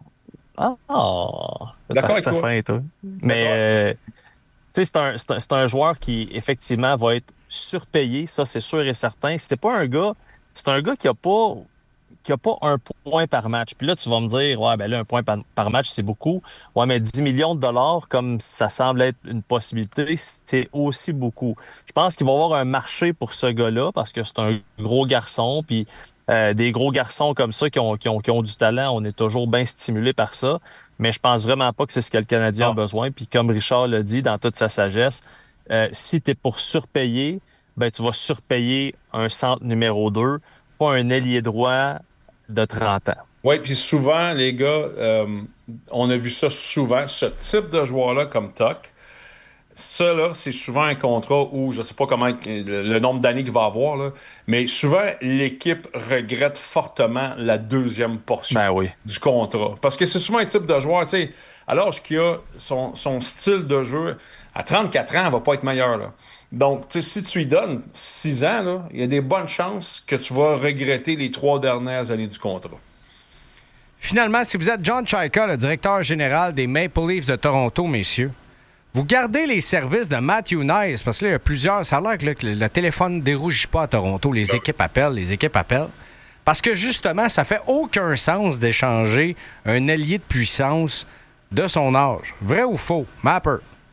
D'accord avec toi. Mais, tu sais, c'est un joueur qui, effectivement, va être surpayé, ça c'est sûr et certain. C'est un gars qui a pas un point par match. Puis là, tu vas me dire, ouais, ben là, un point par match, c'est beaucoup. Ouais, mais 10 millions de dollars, comme ça semble être une possibilité, c'est aussi beaucoup. Je pense qu'il va y avoir un marché pour ce gars-là parce que c'est un gros garçon. Puis des gros garçons comme ça qui ont du talent, on est toujours bien stimulé par ça. Mais je pense vraiment pas que c'est ce que le Canadien a besoin. Puis comme Richard l'a dit dans toute sa sagesse, si tu es pour surpayer, ben tu vas surpayer un centre numéro 2, pas un ailier droit de 30 ans. Oui, puis souvent, les gars, on a vu ça souvent, ce type de joueur-là comme Tuck, ça, là, c'est souvent un contrat où, je ne sais pas comment le nombre d'années qu'il va avoir, là, mais souvent, l'équipe regrette fortement la deuxième portion du contrat. Parce que c'est souvent un type de joueur, tu sais, alors qu'il a son style de jeu, à 34 ans, il ne va pas être meilleur, là. Donc, si tu lui donnes 6 ans, là, il y a des bonnes chances que tu vas regretter les 3 dernières années du contrat. Finalement, si vous êtes John Chayka, le directeur général des Maple Leafs de Toronto, messieurs, vous gardez les services de Matthew Knies, parce que là, il y a plusieurs... Ça a l'air que le téléphone ne dérougit pas à Toronto. Les équipes appellent. Parce que, justement, ça fait aucun sens d'échanger un allié de puissance de son âge. Vrai ou faux? Mapper.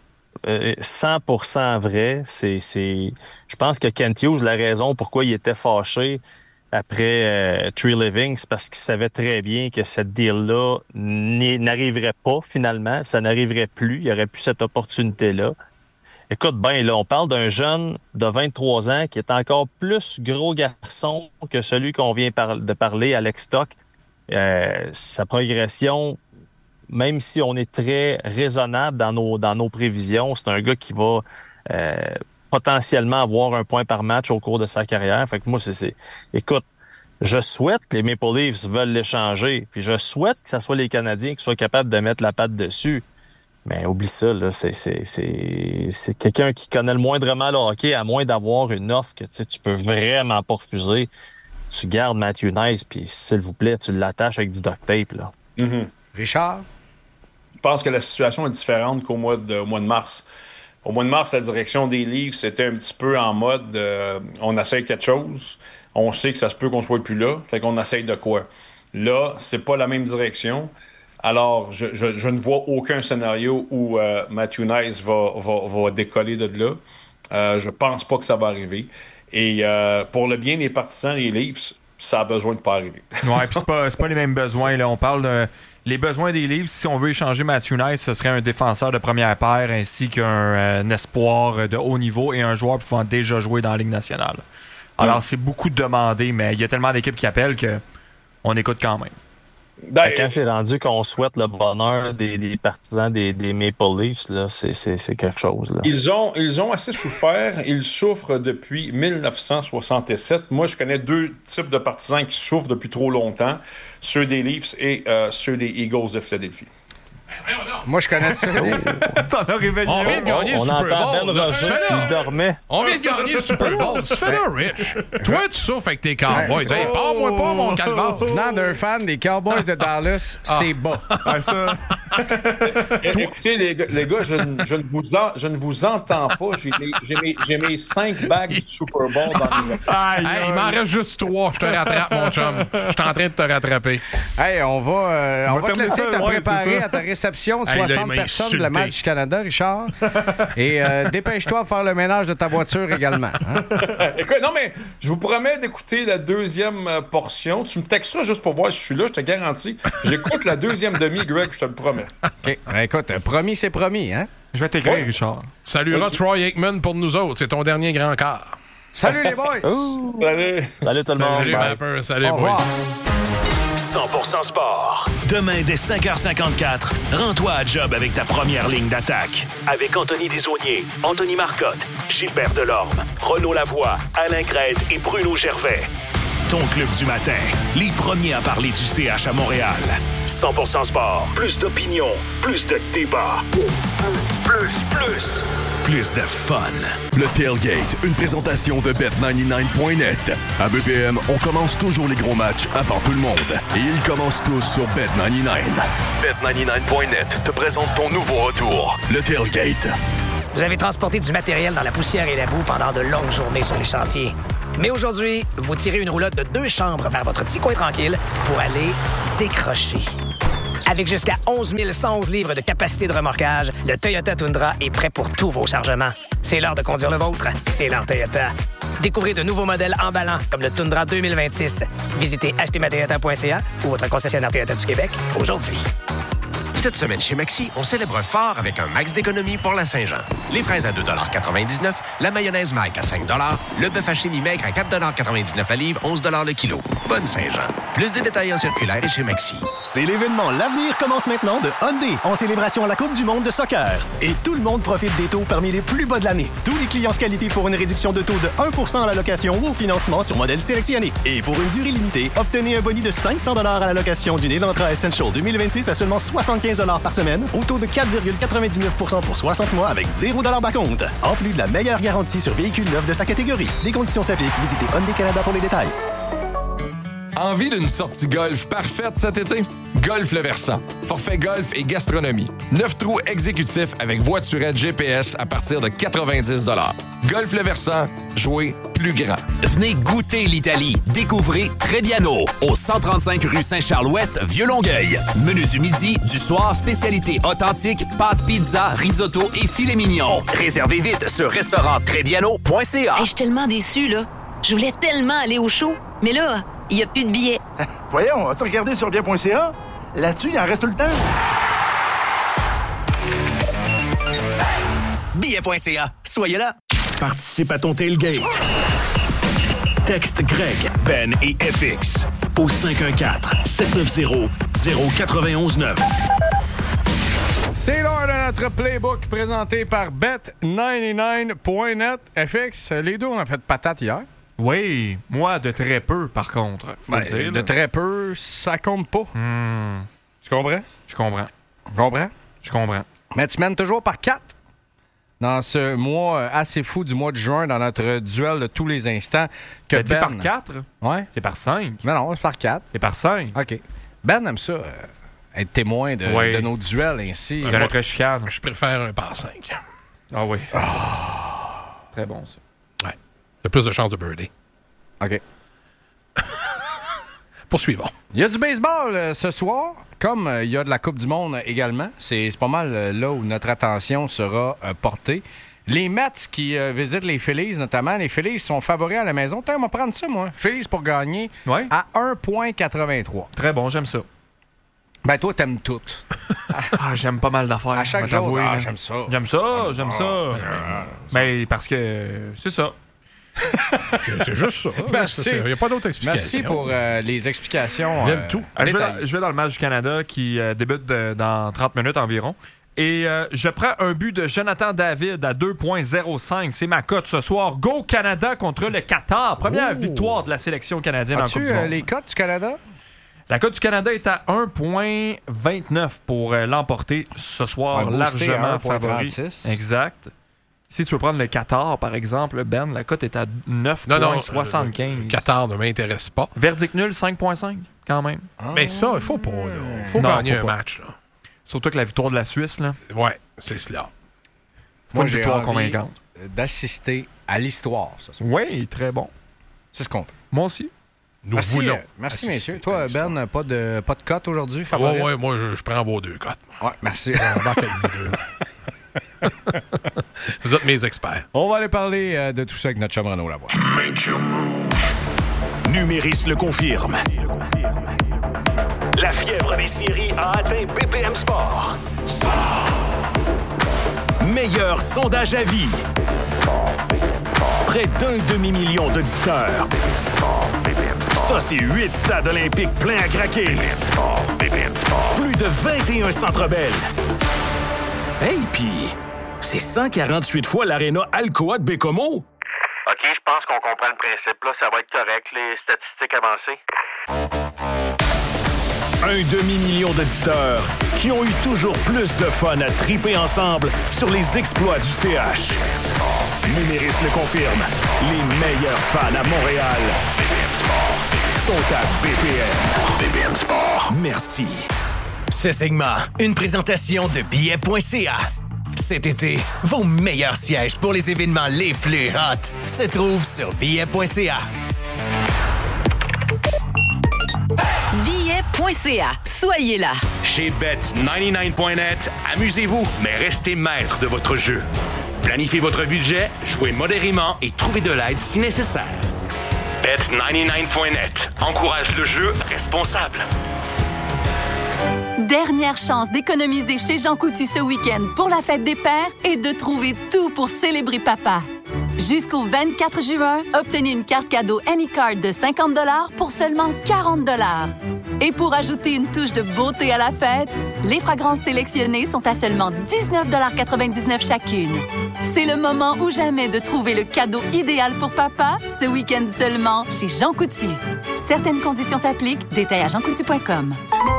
100% vrai. Je pense que Kent Hughes, la raison pourquoi il était fâché après Tree Living, c'est parce qu'il savait très bien que cette deal-là n'arriverait pas finalement. Ça n'arriverait plus. Il n'y aurait plus cette opportunité-là. Écoute, là, on parle d'un jeune de 23 ans qui est encore plus gros garçon que celui qu'on vient de parler, Alex Stock. Sa progression, même si on est très raisonnable dans nos prévisions, c'est un gars qui va potentiellement avoir un point par match au cours de sa carrière. Fait que moi, écoute, je souhaite que les Maple Leafs veulent l'échanger, puis je souhaite que ce soit les Canadiens qui soient capables de mettre la patte dessus. Mais oublie ça, là, c'est quelqu'un qui connaît le moindrement le hockey, à moins d'avoir une offre que tu peux vraiment pas refuser. Tu gardes Matthew Knies, puis s'il vous plaît, tu l'attaches avec du duct tape, là. Mm-hmm. Richard? Je pense que la situation est différente qu'au mois de mars. Au mois de mars, la direction des Leafs était un petit peu en mode on essaye quelque chose, on sait que ça se peut qu'on soit plus là, fait qu'on essaye de quoi. Là, c'est pas la même direction. Alors, je ne vois aucun scénario où Matthew Knies va décoller de là. Je pense pas que ça va arriver. Et pour le bien des partisans des Leafs, ça a besoin de pas arriver. Ouais, puis c'est pas les mêmes besoins. Là. On parle de les besoins des Leafs. Si on veut échanger Matthew Knies, ce serait un défenseur de première paire ainsi qu'un espoir de haut niveau et un joueur pouvant déjà jouer dans la Ligue nationale. Alors, c'est beaucoup demandé, mais il y a tellement d'équipes qui appellent qu'on écoute quand même. Quand c'est rendu qu'on souhaite le bonheur des partisans des Maple Leafs, là, c'est quelque chose. Là. Ils ont assez souffert. Ils souffrent depuis 1967. Moi, je connais 2 types de partisans qui souffrent depuis trop longtemps. Ceux des Leafs et ceux des Eagles de Philadelphie. Moi, je connais ça. T'en as réveillé. On vient de gagner le On Super entend Bowl. Ben Roger, il dormait. On vient de gagner le Super Bowl. Tu fais là, Rich. Toi, tu souffres avec tes Cowboys. Hey, pars-moi pas, mon calvaire. Venant d'un fan des Cowboys de Dallas, c'est bas. Ça. Écoutez, les gars, je ne vous entends pas. J'ai mes 5 bagues du Super Bowl dans les... Hey, il m'en reste juste 3. Je te rattrape, mon chum. Je suis en train de te rattraper. Hey, on va te laisser te préparer à ta réception de 60 là, personnes de la match du Canada, Richard. Et dépêche-toi de faire le ménage de ta voiture également. Hein? Écoute, non, mais je vous promets d'écouter la deuxième portion. Tu me texteras juste pour voir si je suis là, je te garantis. J'écoute la deuxième demi, Greg, je te le promets. OK. Ben, écoute, promis, c'est promis, hein? Je vais t'écrire, Richard. Saluera Troy Aikman pour nous autres. C'est ton dernier grand quart. Salut les boys! Salut tout le monde! Salut, Mapper. Salut, boys. 100% sport. Demain, dès 5h54, rends-toi à job avec ta première ligne d'attaque. Avec Anthony Desaulniers, Anthony Marcotte, Gilbert Delorme, Renaud Lavoie, Alain Crête et Bruno Gervais. Ton club du matin, les premiers à parler du CH à Montréal. 100% sport. Plus d'opinion, plus de débat. Plus de fun. Le Tailgate, une présentation de Bet99.net. À BPM, on commence toujours les gros matchs avant tout le monde. Et ils commencent tous sur Bet99. Bet99.net te présente ton nouveau retour, le Tailgate. Vous avez transporté du matériel dans la poussière et la boue pendant de longues journées sur les chantiers. Mais aujourd'hui, vous tirez une roulotte de 2 chambres vers votre petit coin tranquille pour aller décrocher. Avec jusqu'à 11 111 livres de capacité de remorquage, le Toyota Tundra est prêt pour tous vos chargements. C'est l'heure de conduire le vôtre. C'est l'heure Toyota. Découvrez de nouveaux modèles emballants comme le Tundra 2026. Visitez achetezmatoyota.ca ou votre concessionnaire Toyota du Québec aujourd'hui. Cette semaine chez Maxi, on célèbre fort avec un max d'économie pour la Saint-Jean. Les fraises à 2,99 $, la mayonnaise Mike à 5 $, le bœuf haché mi-maigre à 4,99 $ la livre, 11 $ le kilo. Bonne Saint-Jean. Plus de détails en circulaire et chez Maxi. C'est l'événement L'avenir commence maintenant de Hyundai en célébration à la Coupe du monde de soccer. Et tout le monde profite des taux parmi les plus bas de l'année. Tous les clients se qualifient pour une réduction de taux de 1% à la location ou au financement sur modèle sélectionné. Et pour une durée limitée, obtenez un boni de 500 $ à la location d'une Elantra Essential 2026 à seulement 75 $ par semaine, au taux de 4,99% pour 60 mois avec 0 $ d'acompte. En plus de la meilleure garantie sur véhicules neufs de sa catégorie. Des conditions s'appliquent. Visitez Hyundai Canada pour les détails. Envie d'une sortie golf parfaite cet été? Golf Le Versant. Forfait golf et gastronomie. 9 trous exécutifs avec voiturette GPS à partir de 90 $. Golf Le Versant. Jouer plus grand. Venez goûter l'Italie. Découvrez Trebbiano au 135 rue Saint-Charles-Ouest, Vieux-Longueuil. Menu du midi, du soir, spécialité authentique, pâtes pizza, risotto et filet mignon. Réservez vite sur restauranttrebbiano.ca. Hey, je suis tellement déçu, là. Je voulais tellement aller au show, mais là, il n'y a plus de billets. Voyons, as-tu regardé sur bien.ca? Là-dessus, il en reste tout le temps. Billet.ca. Soyez là. Participe à ton tailgate. Texte Greg, Ben et FX au 514-790-0919. C'est l'heure de notre playbook présenté par Bet99.net. FX, les deux, on a fait patate hier. Oui, moi, de très peu, par contre. Faut le dire, de très peu, ça compte pas. Tu comprends? Je comprends. Je comprends. Mais tu mènes toujours par 4 dans ce mois assez fou du mois de juin, dans notre duel de tous les instants. T'as dit par 4? Ouais. C'est par 5. Non, c'est par 4. C'est par 5. OK. Ben aime ça, être témoin de nos duels ainsi. De notre chicane. Je préfère un par 5. Ah oui. Très bon, ça. Ouais. T'as plus de chances de birdie. OK. Poursuivons. Il y a du baseball ce soir, comme il y a de la Coupe du monde également. C'est pas mal là où notre attention sera portée. Les Mets qui visitent les Phillies, notamment. Les Phillies sont favoris à la maison. On va prendre ça, moi. Phillies pour gagner à 1,83. Très bon, j'aime ça. Ben, toi, t'aimes tout. J'aime pas mal d'affaires. À chaque jour, j'aime ça. J'aime ça. Mais parce que c'est ça. C'est juste ça. Il n'y a pas d'autre explication. Merci pour les explications. J'aime tout. Je vais dans le match du Canada qui débute dans 30 minutes environ. Et je prends un but de Jonathan David à 2,05. C'est ma cote ce soir. Go Canada contre le Qatar. Première victoire de la sélection canadienne en Coupe du monde. Les cotes du Canada? La cote du Canada est à 1,29 pour l'emporter ce soir. Largement favori. Exact. Si tu veux prendre le Qatar, par exemple, Ben, la cote est à 9,75. Le Qatar ne m'intéresse pas. Verdict nul, 5,5 quand même. Mais ça, il faut pas. Il faut gagner un match. Là. Surtout que la victoire de la Suisse, là. Ouais, c'est cela. Faut une victoire convaincante. D'assister à l'histoire, ça. Oui, très bon. C'est ce qu'on fait. Moi aussi. Nous voulons. Merci, messieurs. Toi, Ben, pas de cote aujourd'hui, Oui, moi, je prends vos 2 cotes. Ouais, merci. Avec vous deux. Vous êtes mes experts. On va aller parler de tout ça avec notre chum Renaud Lavoie. Numéris le confirme. La fièvre des séries a atteint BPM Sport. Meilleur sondage à vie. Près d'1 demi-million d'auditeurs. Ça, c'est 8 stades olympiques pleins à craquer. Plus de 21 centres belles. Hey, pis c'est 148 fois l'aréna Alcoa de Bécomo. OK, je pense qu'on comprend le principe. Là, ça va être correct, les statistiques avancées. 1 demi-million d'auditeurs qui ont eu toujours plus de fun à triper ensemble sur les exploits du CH. Numéris le confirme. Les meilleurs fans à Montréal sont à BPM. BPM Sport. Merci. Ce segment, une présentation de billets.ca. Cet été, vos meilleurs sièges pour les événements les plus hot se trouvent sur billets.ca. Billets.ca. Soyez là. Chez Bet99.net, amusez-vous, mais restez maître de votre jeu. Planifiez votre budget, jouez modérément et trouvez de l'aide si nécessaire. Bet99.net encourage le jeu responsable. Dernière chance d'économiser chez Jean Coutu ce week-end pour la fête des pères et de trouver tout pour célébrer papa. Jusqu'au 24 juin, obtenez une carte cadeau Anycard de 50 $ pour seulement 40 $. Et pour ajouter une touche de beauté à la fête, les fragrances sélectionnées sont à seulement 19,99 $ chacune. C'est le moment ou jamais de trouver le cadeau idéal pour papa, ce week-end seulement chez Jean Coutu. Certaines conditions s'appliquent, détails à jeancoutu.com.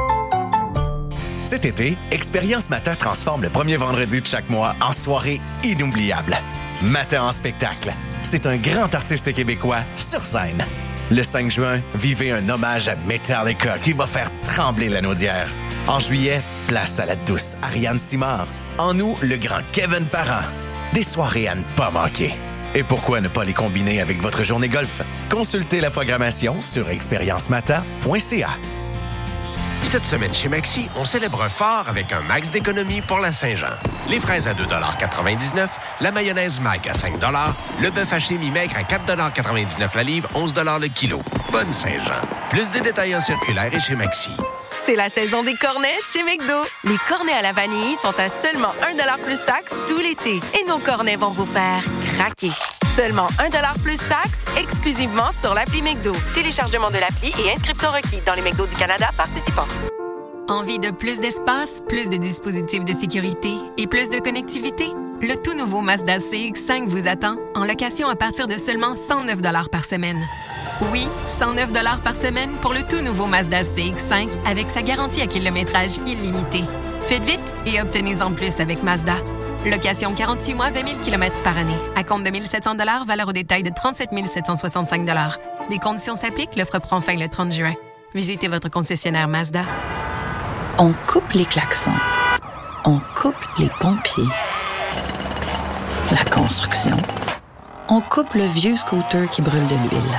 Cet été, Expérience Matin transforme le premier vendredi de chaque mois en soirée inoubliable. Matin en spectacle. C'est un grand artiste québécois sur scène. Le 5 juin, vivez un hommage à Metallica qui va faire trembler la Naudière. En juillet, place à la douce Ariane Simard. En août, le grand Kevin Parent. Des soirées à ne pas manquer. Et pourquoi ne pas les combiner avec votre journée golf? Consultez la programmation sur expériencemata.ca. Cette semaine chez Maxi, on célèbre fort avec un max d'économie pour la Saint-Jean. Les fraises à 2,99 $, la mayonnaise Mag à 5 $, le bœuf haché mi-maigre à 4,99 $ la livre, 11 $ le kilo. Bonne Saint-Jean. Plus de détails en circulaire et chez Maxi. C'est la saison des cornets chez McDo. Les cornets à la vanille sont à seulement 1 $ plus taxes tout l'été. Et nos cornets vont vous faire craquer. Seulement 1 $ plus taxes, exclusivement sur l'appli McDo. Téléchargement de l'appli et inscription requis dans les McDo du Canada participants. Envie de plus d'espace, plus de dispositifs de sécurité et plus de connectivité? Le tout nouveau Mazda CX-5 vous attend en location à partir de seulement 109 $ par semaine. Oui, 109 $ par semaine pour le tout nouveau Mazda CX-5 avec sa garantie à kilométrage illimité. Faites vite et obtenez-en plus avec Mazda. Location 48 mois, 20 000 km par année. À compte de 1 700 $, valeur au détail de 37 765 $. Des conditions s'appliquent, l'offre prend fin le 30 juin. Visitez votre concessionnaire Mazda. On coupe les klaxons. On coupe les pompiers. La construction. On coupe le vieux scooter qui brûle de l'huile.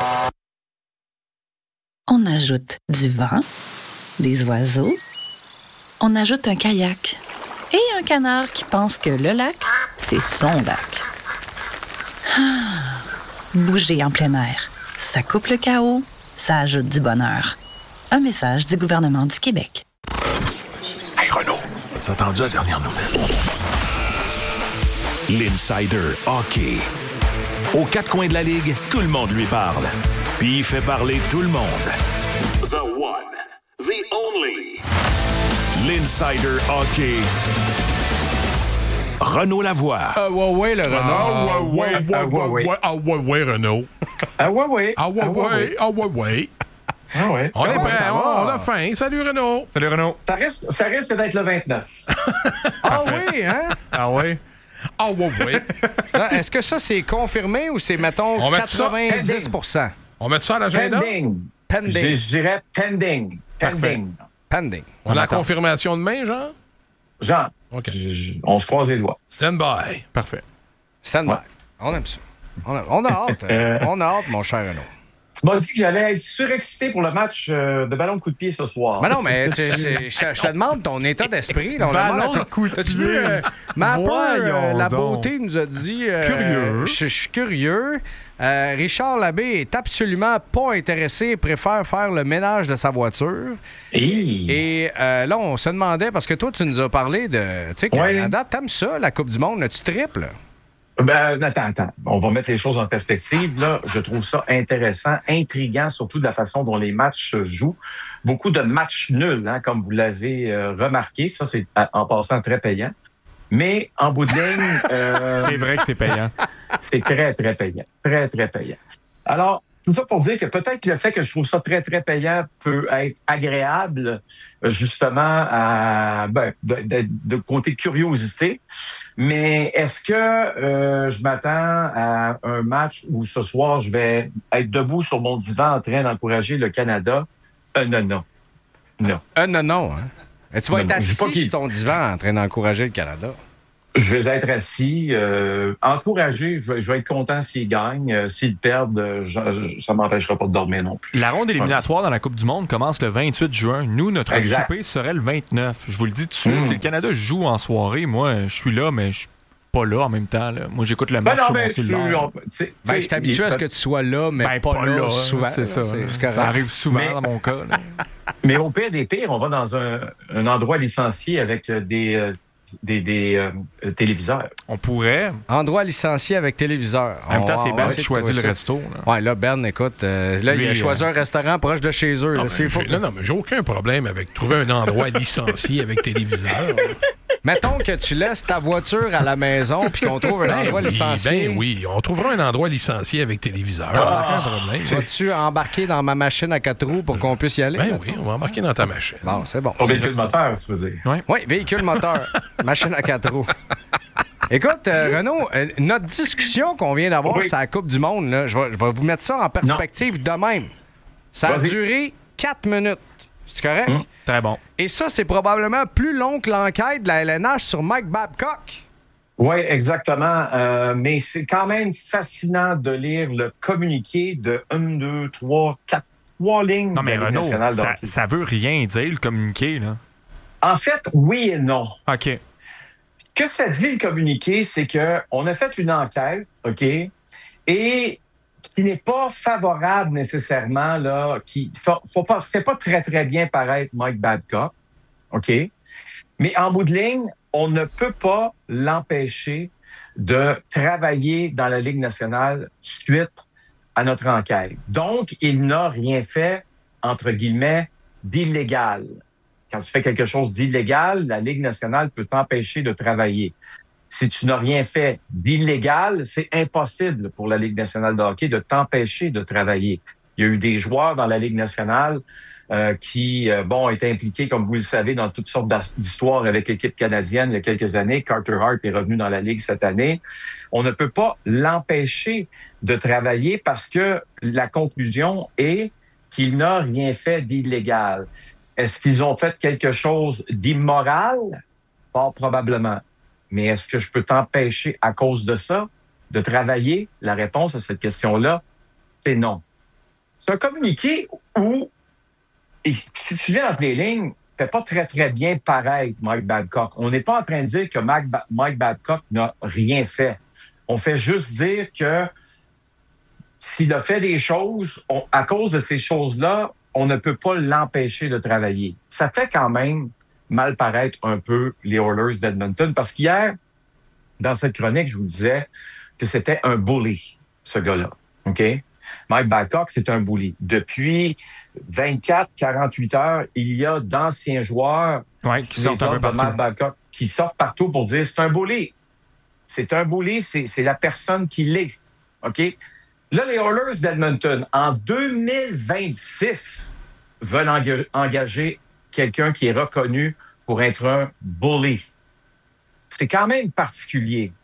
On ajoute du vent, des oiseaux. On ajoute un kayak et un canard qui pense que le lac, c'est son lac. Ah, bouger en plein air. Ça coupe le chaos, ça ajoute du bonheur. Un message du gouvernement du Québec. Hey Renaud, as-tu entendu la dernière nouvelle? L'Insider Hockey. Aux quatre coins de la Ligue, tout le monde lui parle. Puis il fait parler tout le monde. The one, the only. L'Insider Hockey. Renaud Lavoie. Ouais, le Renaud. ouais, Renaud. ouais. On est prêt, on a va? faim. Salut, Renaud. Salut, Renaud. Ça risque d'être le 29. Ah oui, hein? Ah oui. Ah ouais. Là, est-ce que ça, c'est confirmé ou c'est, mettons, 90%? On met ça à l'agenda? Pending. Je dirais pending. Pending. On a la confirmation demain, Jean? OK. On se croise les doigts. Stand by. Parfait. Stand by. On aime ça. On a hâte. On a hâte, mon cher Renaud. Tu m'as dit que j'allais être surexcité pour le match de ballon de coup de pied ce soir. Mais non, mais je te demande ton état d'esprit. Là, ballon de coup de pied. T'as-tu vu? La beauté nous a dit... curieux. Je suis curieux. Richard Labbé est absolument pas intéressé, préfère faire le ménage de sa voiture. Et là, on se demandait, parce que toi, tu nous as parlé de... Tu sais, Canada, t'aimes ça, la Coupe du Monde, tu triples? Attends. On va mettre les choses en perspective. Là, je trouve ça intéressant, intriguant, surtout de la façon dont les matchs se jouent. Beaucoup de matchs nuls, hein, comme vous l'avez remarqué. Ça, c'est en passant très payant. Mais en bout de ligne... c'est vrai que c'est payant. C'est très, très payant. Très, très payant. Alors, tout ça pour dire que peut-être le fait que je trouve ça très, très payant peut être agréable, justement, de côté curiosité. Mais est-ce que je m'attends à un match où ce soir, je vais être debout sur mon divan en train d'encourager le Canada? Non. Non. Hein? Et tu vas être assis sur ton divan en train d'encourager le Canada? Je vais être assis, encouragé. Je vais être content s'ils gagnent. S'ils perdent, ça m'empêchera pas de dormir non plus. La ronde éliminatoire dans la Coupe du Monde commence le 28 juin. Nous, notre souper serait le 29. Je vous le dis tout de suite, si le Canada joue en soirée, moi, je suis là, mais je suis pas là en même temps. Là. Moi, j'écoute le match sur mon cellulaire. Je suis habitué à ce que tu sois là, mais pas là souvent. C'est ça. Ça arrive souvent dans mon cas. Mais au pire des pires, on va dans un endroit licencié avec des téléviseurs. On pourrait. Endroit licencié avec téléviseur. En même temps, c'est Ben qui choisit le resto. Là. Ouais, là, Ben, écoute, là, il a choisi un restaurant proche de chez eux. Non, mais j'ai aucun problème avec trouver un endroit licencié avec téléviseur. Mettons que tu laisses ta voiture à la maison puis qu'on trouve un endroit licencié. Ben oui, on trouvera un endroit licencié avec téléviseur. Aucun problème. Vas-tu embarquer dans ma machine à 4 roues pour qu'on puisse y aller? Ben oui, on va embarquer dans ta machine. Bon, c'est bon. Au véhicule moteur, tu veux dire? Oui, véhicule moteur. Machine à 4 roues. Écoute, Renaud, notre discussion qu'on vient d'avoir sur la Coupe du Monde, là, je vais vous mettre ça en perspective de même. Ça a duré 4 minutes. C'est correct? Très bon. Et ça, c'est probablement plus long que l'enquête de la LNH sur Mike Babcock. Oui, exactement. Mais c'est quand même fascinant de lire le communiqué de 1, 2, 3, 4, 3 lignes. Non, mais de la Ligue Renaud, nationale de hockey. ça veut rien dire, le communiqué, là. En fait, oui et non. OK. Que ça dit, le communiqué, c'est qu'on a fait une enquête, OK, et qui n'est pas favorable nécessairement, là, qui fait pas très, très bien paraître Mike Babcock, OK? Mais en bout de ligne, on ne peut pas l'empêcher de travailler dans la Ligue nationale suite à notre enquête. Donc, il n'a rien fait, entre guillemets, d'illégal. Quand tu fais quelque chose d'illégal, la Ligue nationale peut t'empêcher de travailler. Si tu n'as rien fait d'illégal, c'est impossible pour la Ligue nationale de hockey de t'empêcher de travailler. Il y a eu des joueurs dans la Ligue nationale qui étaient impliqués, comme vous le savez, dans toutes sortes d'histoires avec l'équipe canadienne il y a quelques années. Carter Hart est revenu dans la Ligue cette année. On ne peut pas l'empêcher de travailler parce que la conclusion est qu'il n'a rien fait d'illégal. Est-ce qu'ils ont fait quelque chose d'immoral? Pas probablement. Mais est-ce que je peux t'empêcher à cause de ça de travailler? La réponse à cette question-là, c'est non. C'est un communiqué où, et si tu viens entre les lignes, ne fait pas très, très bien paraître Mike Babcock. On n'est pas en train de dire que Mike Babcock n'a rien fait. On fait juste dire que s'il a fait des choses, à cause de ces choses-là, on ne peut pas l'empêcher de travailler. Ça fait quand même mal paraître un peu les Oilers d'Edmonton parce qu'hier, dans cette chronique, je vous disais que c'était un bully, ce gars-là. OK? Mike Babcock, c'est un bully. Depuis 24-48 heures, il y a d'anciens joueurs qui sortent un peu partout. Mike Babcock qui sortent partout pour dire c'est un bully. C'est un bully, c'est la personne qui l'est. OK? Là, les Oilers d'Edmonton, en 2026, veulent engager quelqu'un qui est reconnu pour être un bully. C'est quand même particulier.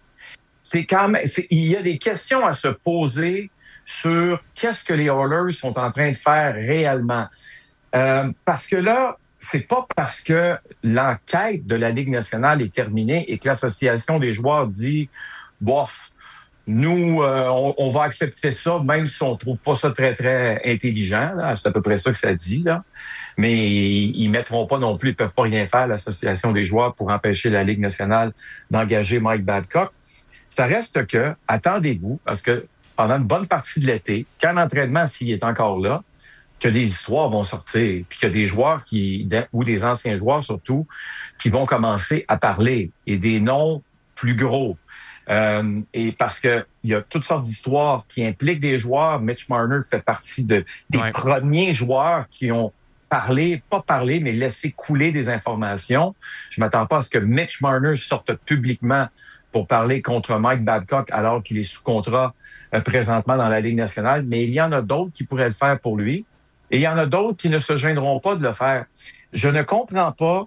Il y a des questions à se poser sur qu'est-ce que les Oilers sont en train de faire réellement. Parce que là, c'est pas parce que l'enquête de la Ligue nationale est terminée et que l'association des joueurs dit « bof, nous, on va accepter ça, même si on trouve pas ça très, très intelligent. » C'est à peu près ça que ça dit. Là. Mais ils mettront pas non plus, ils peuvent pas rien faire, l'association des joueurs, pour empêcher la Ligue nationale d'engager Mike Babcock. Ça reste que, attendez-vous, parce que pendant une bonne partie de l'été, quand l'entraînement, s'il est encore là, que des histoires vont sortir, puis que des joueurs ou des anciens joueurs surtout, qui vont commencer à parler, et des noms plus gros. Et parce que il y a toutes sortes d'histoires qui impliquent des joueurs. Mitch Marner fait partie des premiers joueurs qui ont pas parlé, mais laissé couler des informations. Je m'attends pas à ce que Mitch Marner sorte publiquement pour parler contre Mike Babcock alors qu'il est sous contrat présentement dans la Ligue nationale. Mais il y en a d'autres qui pourraient le faire pour lui. Et il y en a d'autres qui ne se gêneront pas de le faire. Je ne comprends pas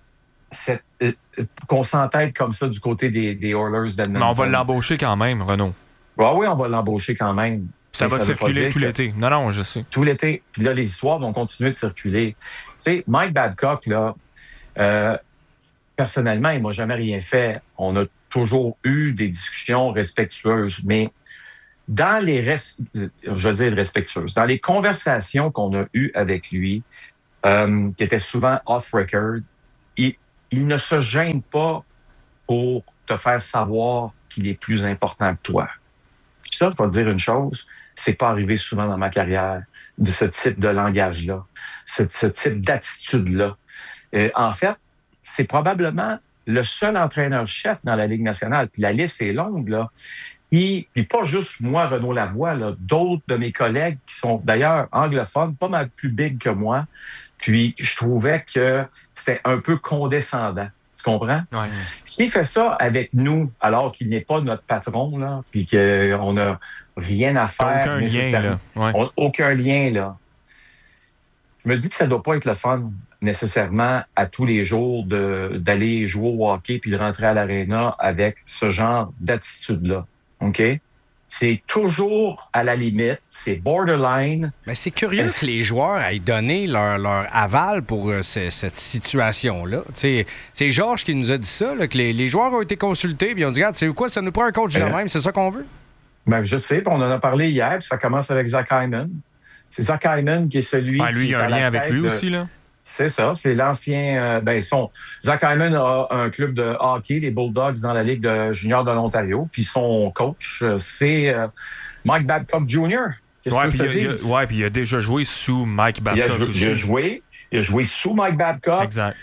qu'on s'entête comme ça du côté des Oilers d'Edmonton. Mais on va l'embaucher quand même, Renaud. Oui, on va l'embaucher quand même. Ça va circuler tout l'été. Non, je sais. Tout l'été. Puis là, les histoires vont continuer de circuler. Tu sais, Mike Babcock, là, personnellement, il m'a jamais rien fait. On a toujours eu des discussions respectueuses, mais dans respectueuses, dans les conversations qu'on a eues avec lui, qui étaient souvent off-record, il ne se gêne pas pour te faire savoir qu'il est plus important que toi. Puis ça, je vais te dire une chose, c'est pas arrivé souvent dans ma carrière, de ce type de langage-là, ce type d'attitude-là. En fait, c'est probablement le seul entraîneur-chef dans la Ligue nationale, puis la liste est longue, là. Puis pas juste moi, Renaud Lavoie, là, d'autres de mes collègues qui sont d'ailleurs anglophones, pas mal plus big que moi, puis je trouvais que c'était un peu condescendant. Tu comprends? Ouais. S'il fait ça avec nous, alors qu'il n'est pas notre patron, là, puis qu'on n'a rien à faire... Aucun lien, là. Ouais. Aucun lien, là. Je me dis que ça ne doit pas être le fun, nécessairement, à tous les jours, d'aller jouer au hockey puis de rentrer à l'aréna avec ce genre d'attitude-là. OK? C'est toujours à la limite, c'est borderline. Mais c'est curieux que les joueurs aient donné leur aval pour cette situation-là. C'est Georges qui nous a dit ça, là, que les joueurs ont été consultés et ils ont dit, regarde, c'est quoi, ça nous prend un coach de même, c'est ça qu'on veut? Ben, je sais, on en a parlé hier, puis ça commence avec Zach Hyman. C'est Zach Hyman qui est celui lui, qui il a un lien avec lui aussi, là. C'est ça, c'est l'ancien... Zach Hyman a un club de hockey, les Bulldogs, dans la Ligue de junior de l'Ontario. Puis son coach, c'est Mike Babcock Jr. Puis il a déjà joué sous Mike Babcock aussi. Il a joué sous Mike Babcock. Exact.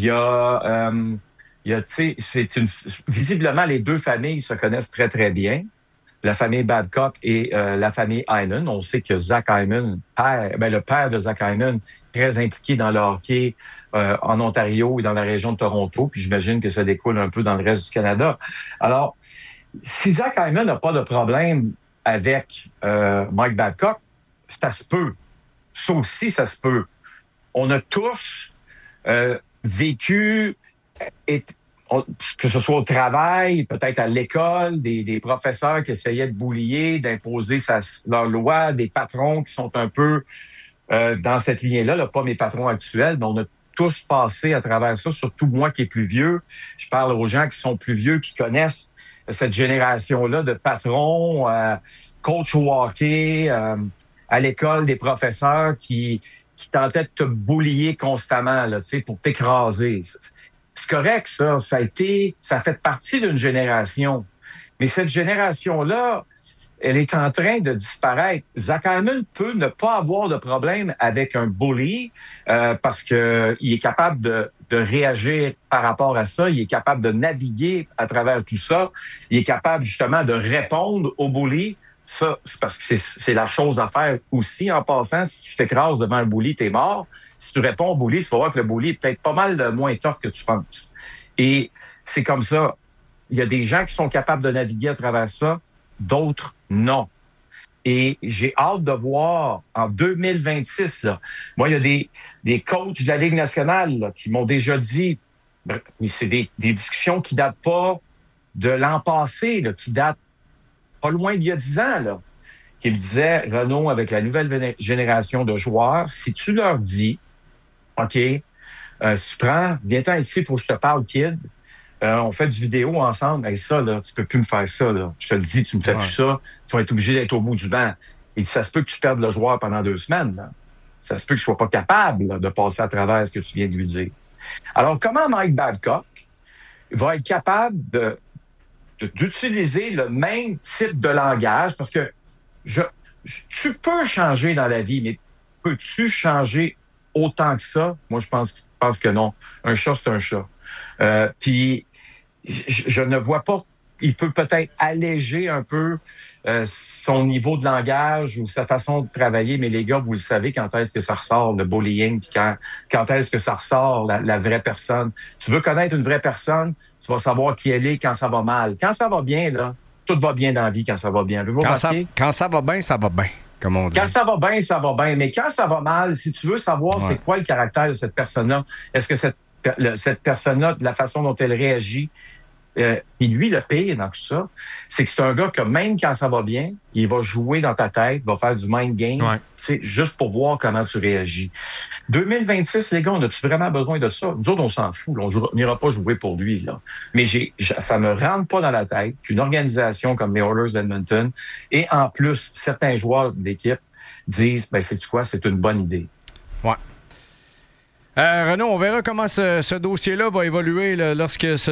Visiblement, les deux familles se connaissent très, très bien. La famille Babcock et la famille Hyman. On sait que Zach Hyman, le père de Zach Hyman, très impliqué dans le hockey en Ontario et dans la région de Toronto. Puis j'imagine que ça découle un peu dans le reste du Canada. Alors, si Zach Hyman n'a pas de problème avec Mike Babcock, ça se peut. Ça aussi, ça se peut. On a tous vécu... que ce soit au travail, peut-être à l'école, des professeurs qui essayaient de boulier, d'imposer leur loi, des patrons qui sont un peu dans cette lignée-là, là, pas mes patrons actuels, mais on a tous passé à travers ça, surtout moi qui est plus vieux. Je parle aux gens qui sont plus vieux, qui connaissent cette génération-là de patrons, coach au hockey, à l'école, des professeurs qui tentaient de te boulier constamment là, pour t'écraser. C'est correct, ça. Ça fait partie d'une génération. Mais cette génération-là, elle est en train de disparaître. Zach Hyman peut ne pas avoir de problème avec un bully parce qu'il est capable de réagir par rapport à ça. Il est capable de naviguer à travers tout ça. Il est capable justement de répondre au bully. Ça, c'est parce que c'est la chose à faire aussi en passant. Si tu t'écrases devant un bully, t'es mort. Si tu réponds au bully, tu vas voir que le bully est peut-être pas mal moins tough que tu penses. Et c'est comme ça. Il y a des gens qui sont capables de naviguer à travers ça, d'autres non. Et j'ai hâte de voir en 2026, là, moi, il y a des coachs de la Ligue nationale là, qui m'ont déjà dit, c'est des discussions qui datent pas de l'an passé, là, qui datent pas loin d'il y a 10 ans, là, qui me disait, Renaud, avec la nouvelle génération de joueurs, si tu leur dis, OK, si tu prends, viens-t'en ici pour que je te parle, kid, on fait du vidéo ensemble, et ça, là, tu peux plus me faire ça, là. Je te le dis, tu me fais plus ça, tu vas être obligé d'être au bout du banc. Et ça se peut que tu perdes le joueur pendant 2 semaines, là. Ça se peut que je sois pas capable là, de passer à travers ce que tu viens de lui dire. Alors, comment Mike Babcock va être capable d'utiliser le même type de langage, parce que tu peux changer dans la vie, mais peux-tu changer autant que ça? Moi, je pense que non. Un chat, c'est un chat. Puis, je ne vois pas... Il peut peut-être alléger un peu son niveau de langage ou sa façon de travailler, mais les gars, vous le savez, quand est-ce que ça ressort, le bullying, puis quand est-ce que ça ressort, la vraie personne. Tu veux connaître une vraie personne, tu vas savoir qui elle est quand ça va mal. Quand ça va bien, là, tout va bien dans la vie quand ça va bien. Quand ça va bien, ça va bien, comme on dit. Quand ça va bien, ça va bien. Mais quand ça va mal, si tu veux savoir c'est quoi le caractère de cette personne-là, est-ce que cette personne-là, de la façon dont elle réagit, Et lui, le pire dans tout ça, c'est que c'est un gars que même quand ça va bien, il va jouer dans ta tête, va faire du mind game, juste pour voir comment tu réagis. 2026, les gars, on a-tu vraiment besoin de ça? Nous autres, on s'en fout. On n'ira pas jouer pour lui. Là. Mais ça me rentre pas dans la tête qu'une organisation comme les Oilers d'Edmonton et en plus, certains joueurs d'équipe disent, sais-tu quoi, c'est une bonne idée. Ouais. Renaud, on verra comment ce dossier-là va évoluer lorsque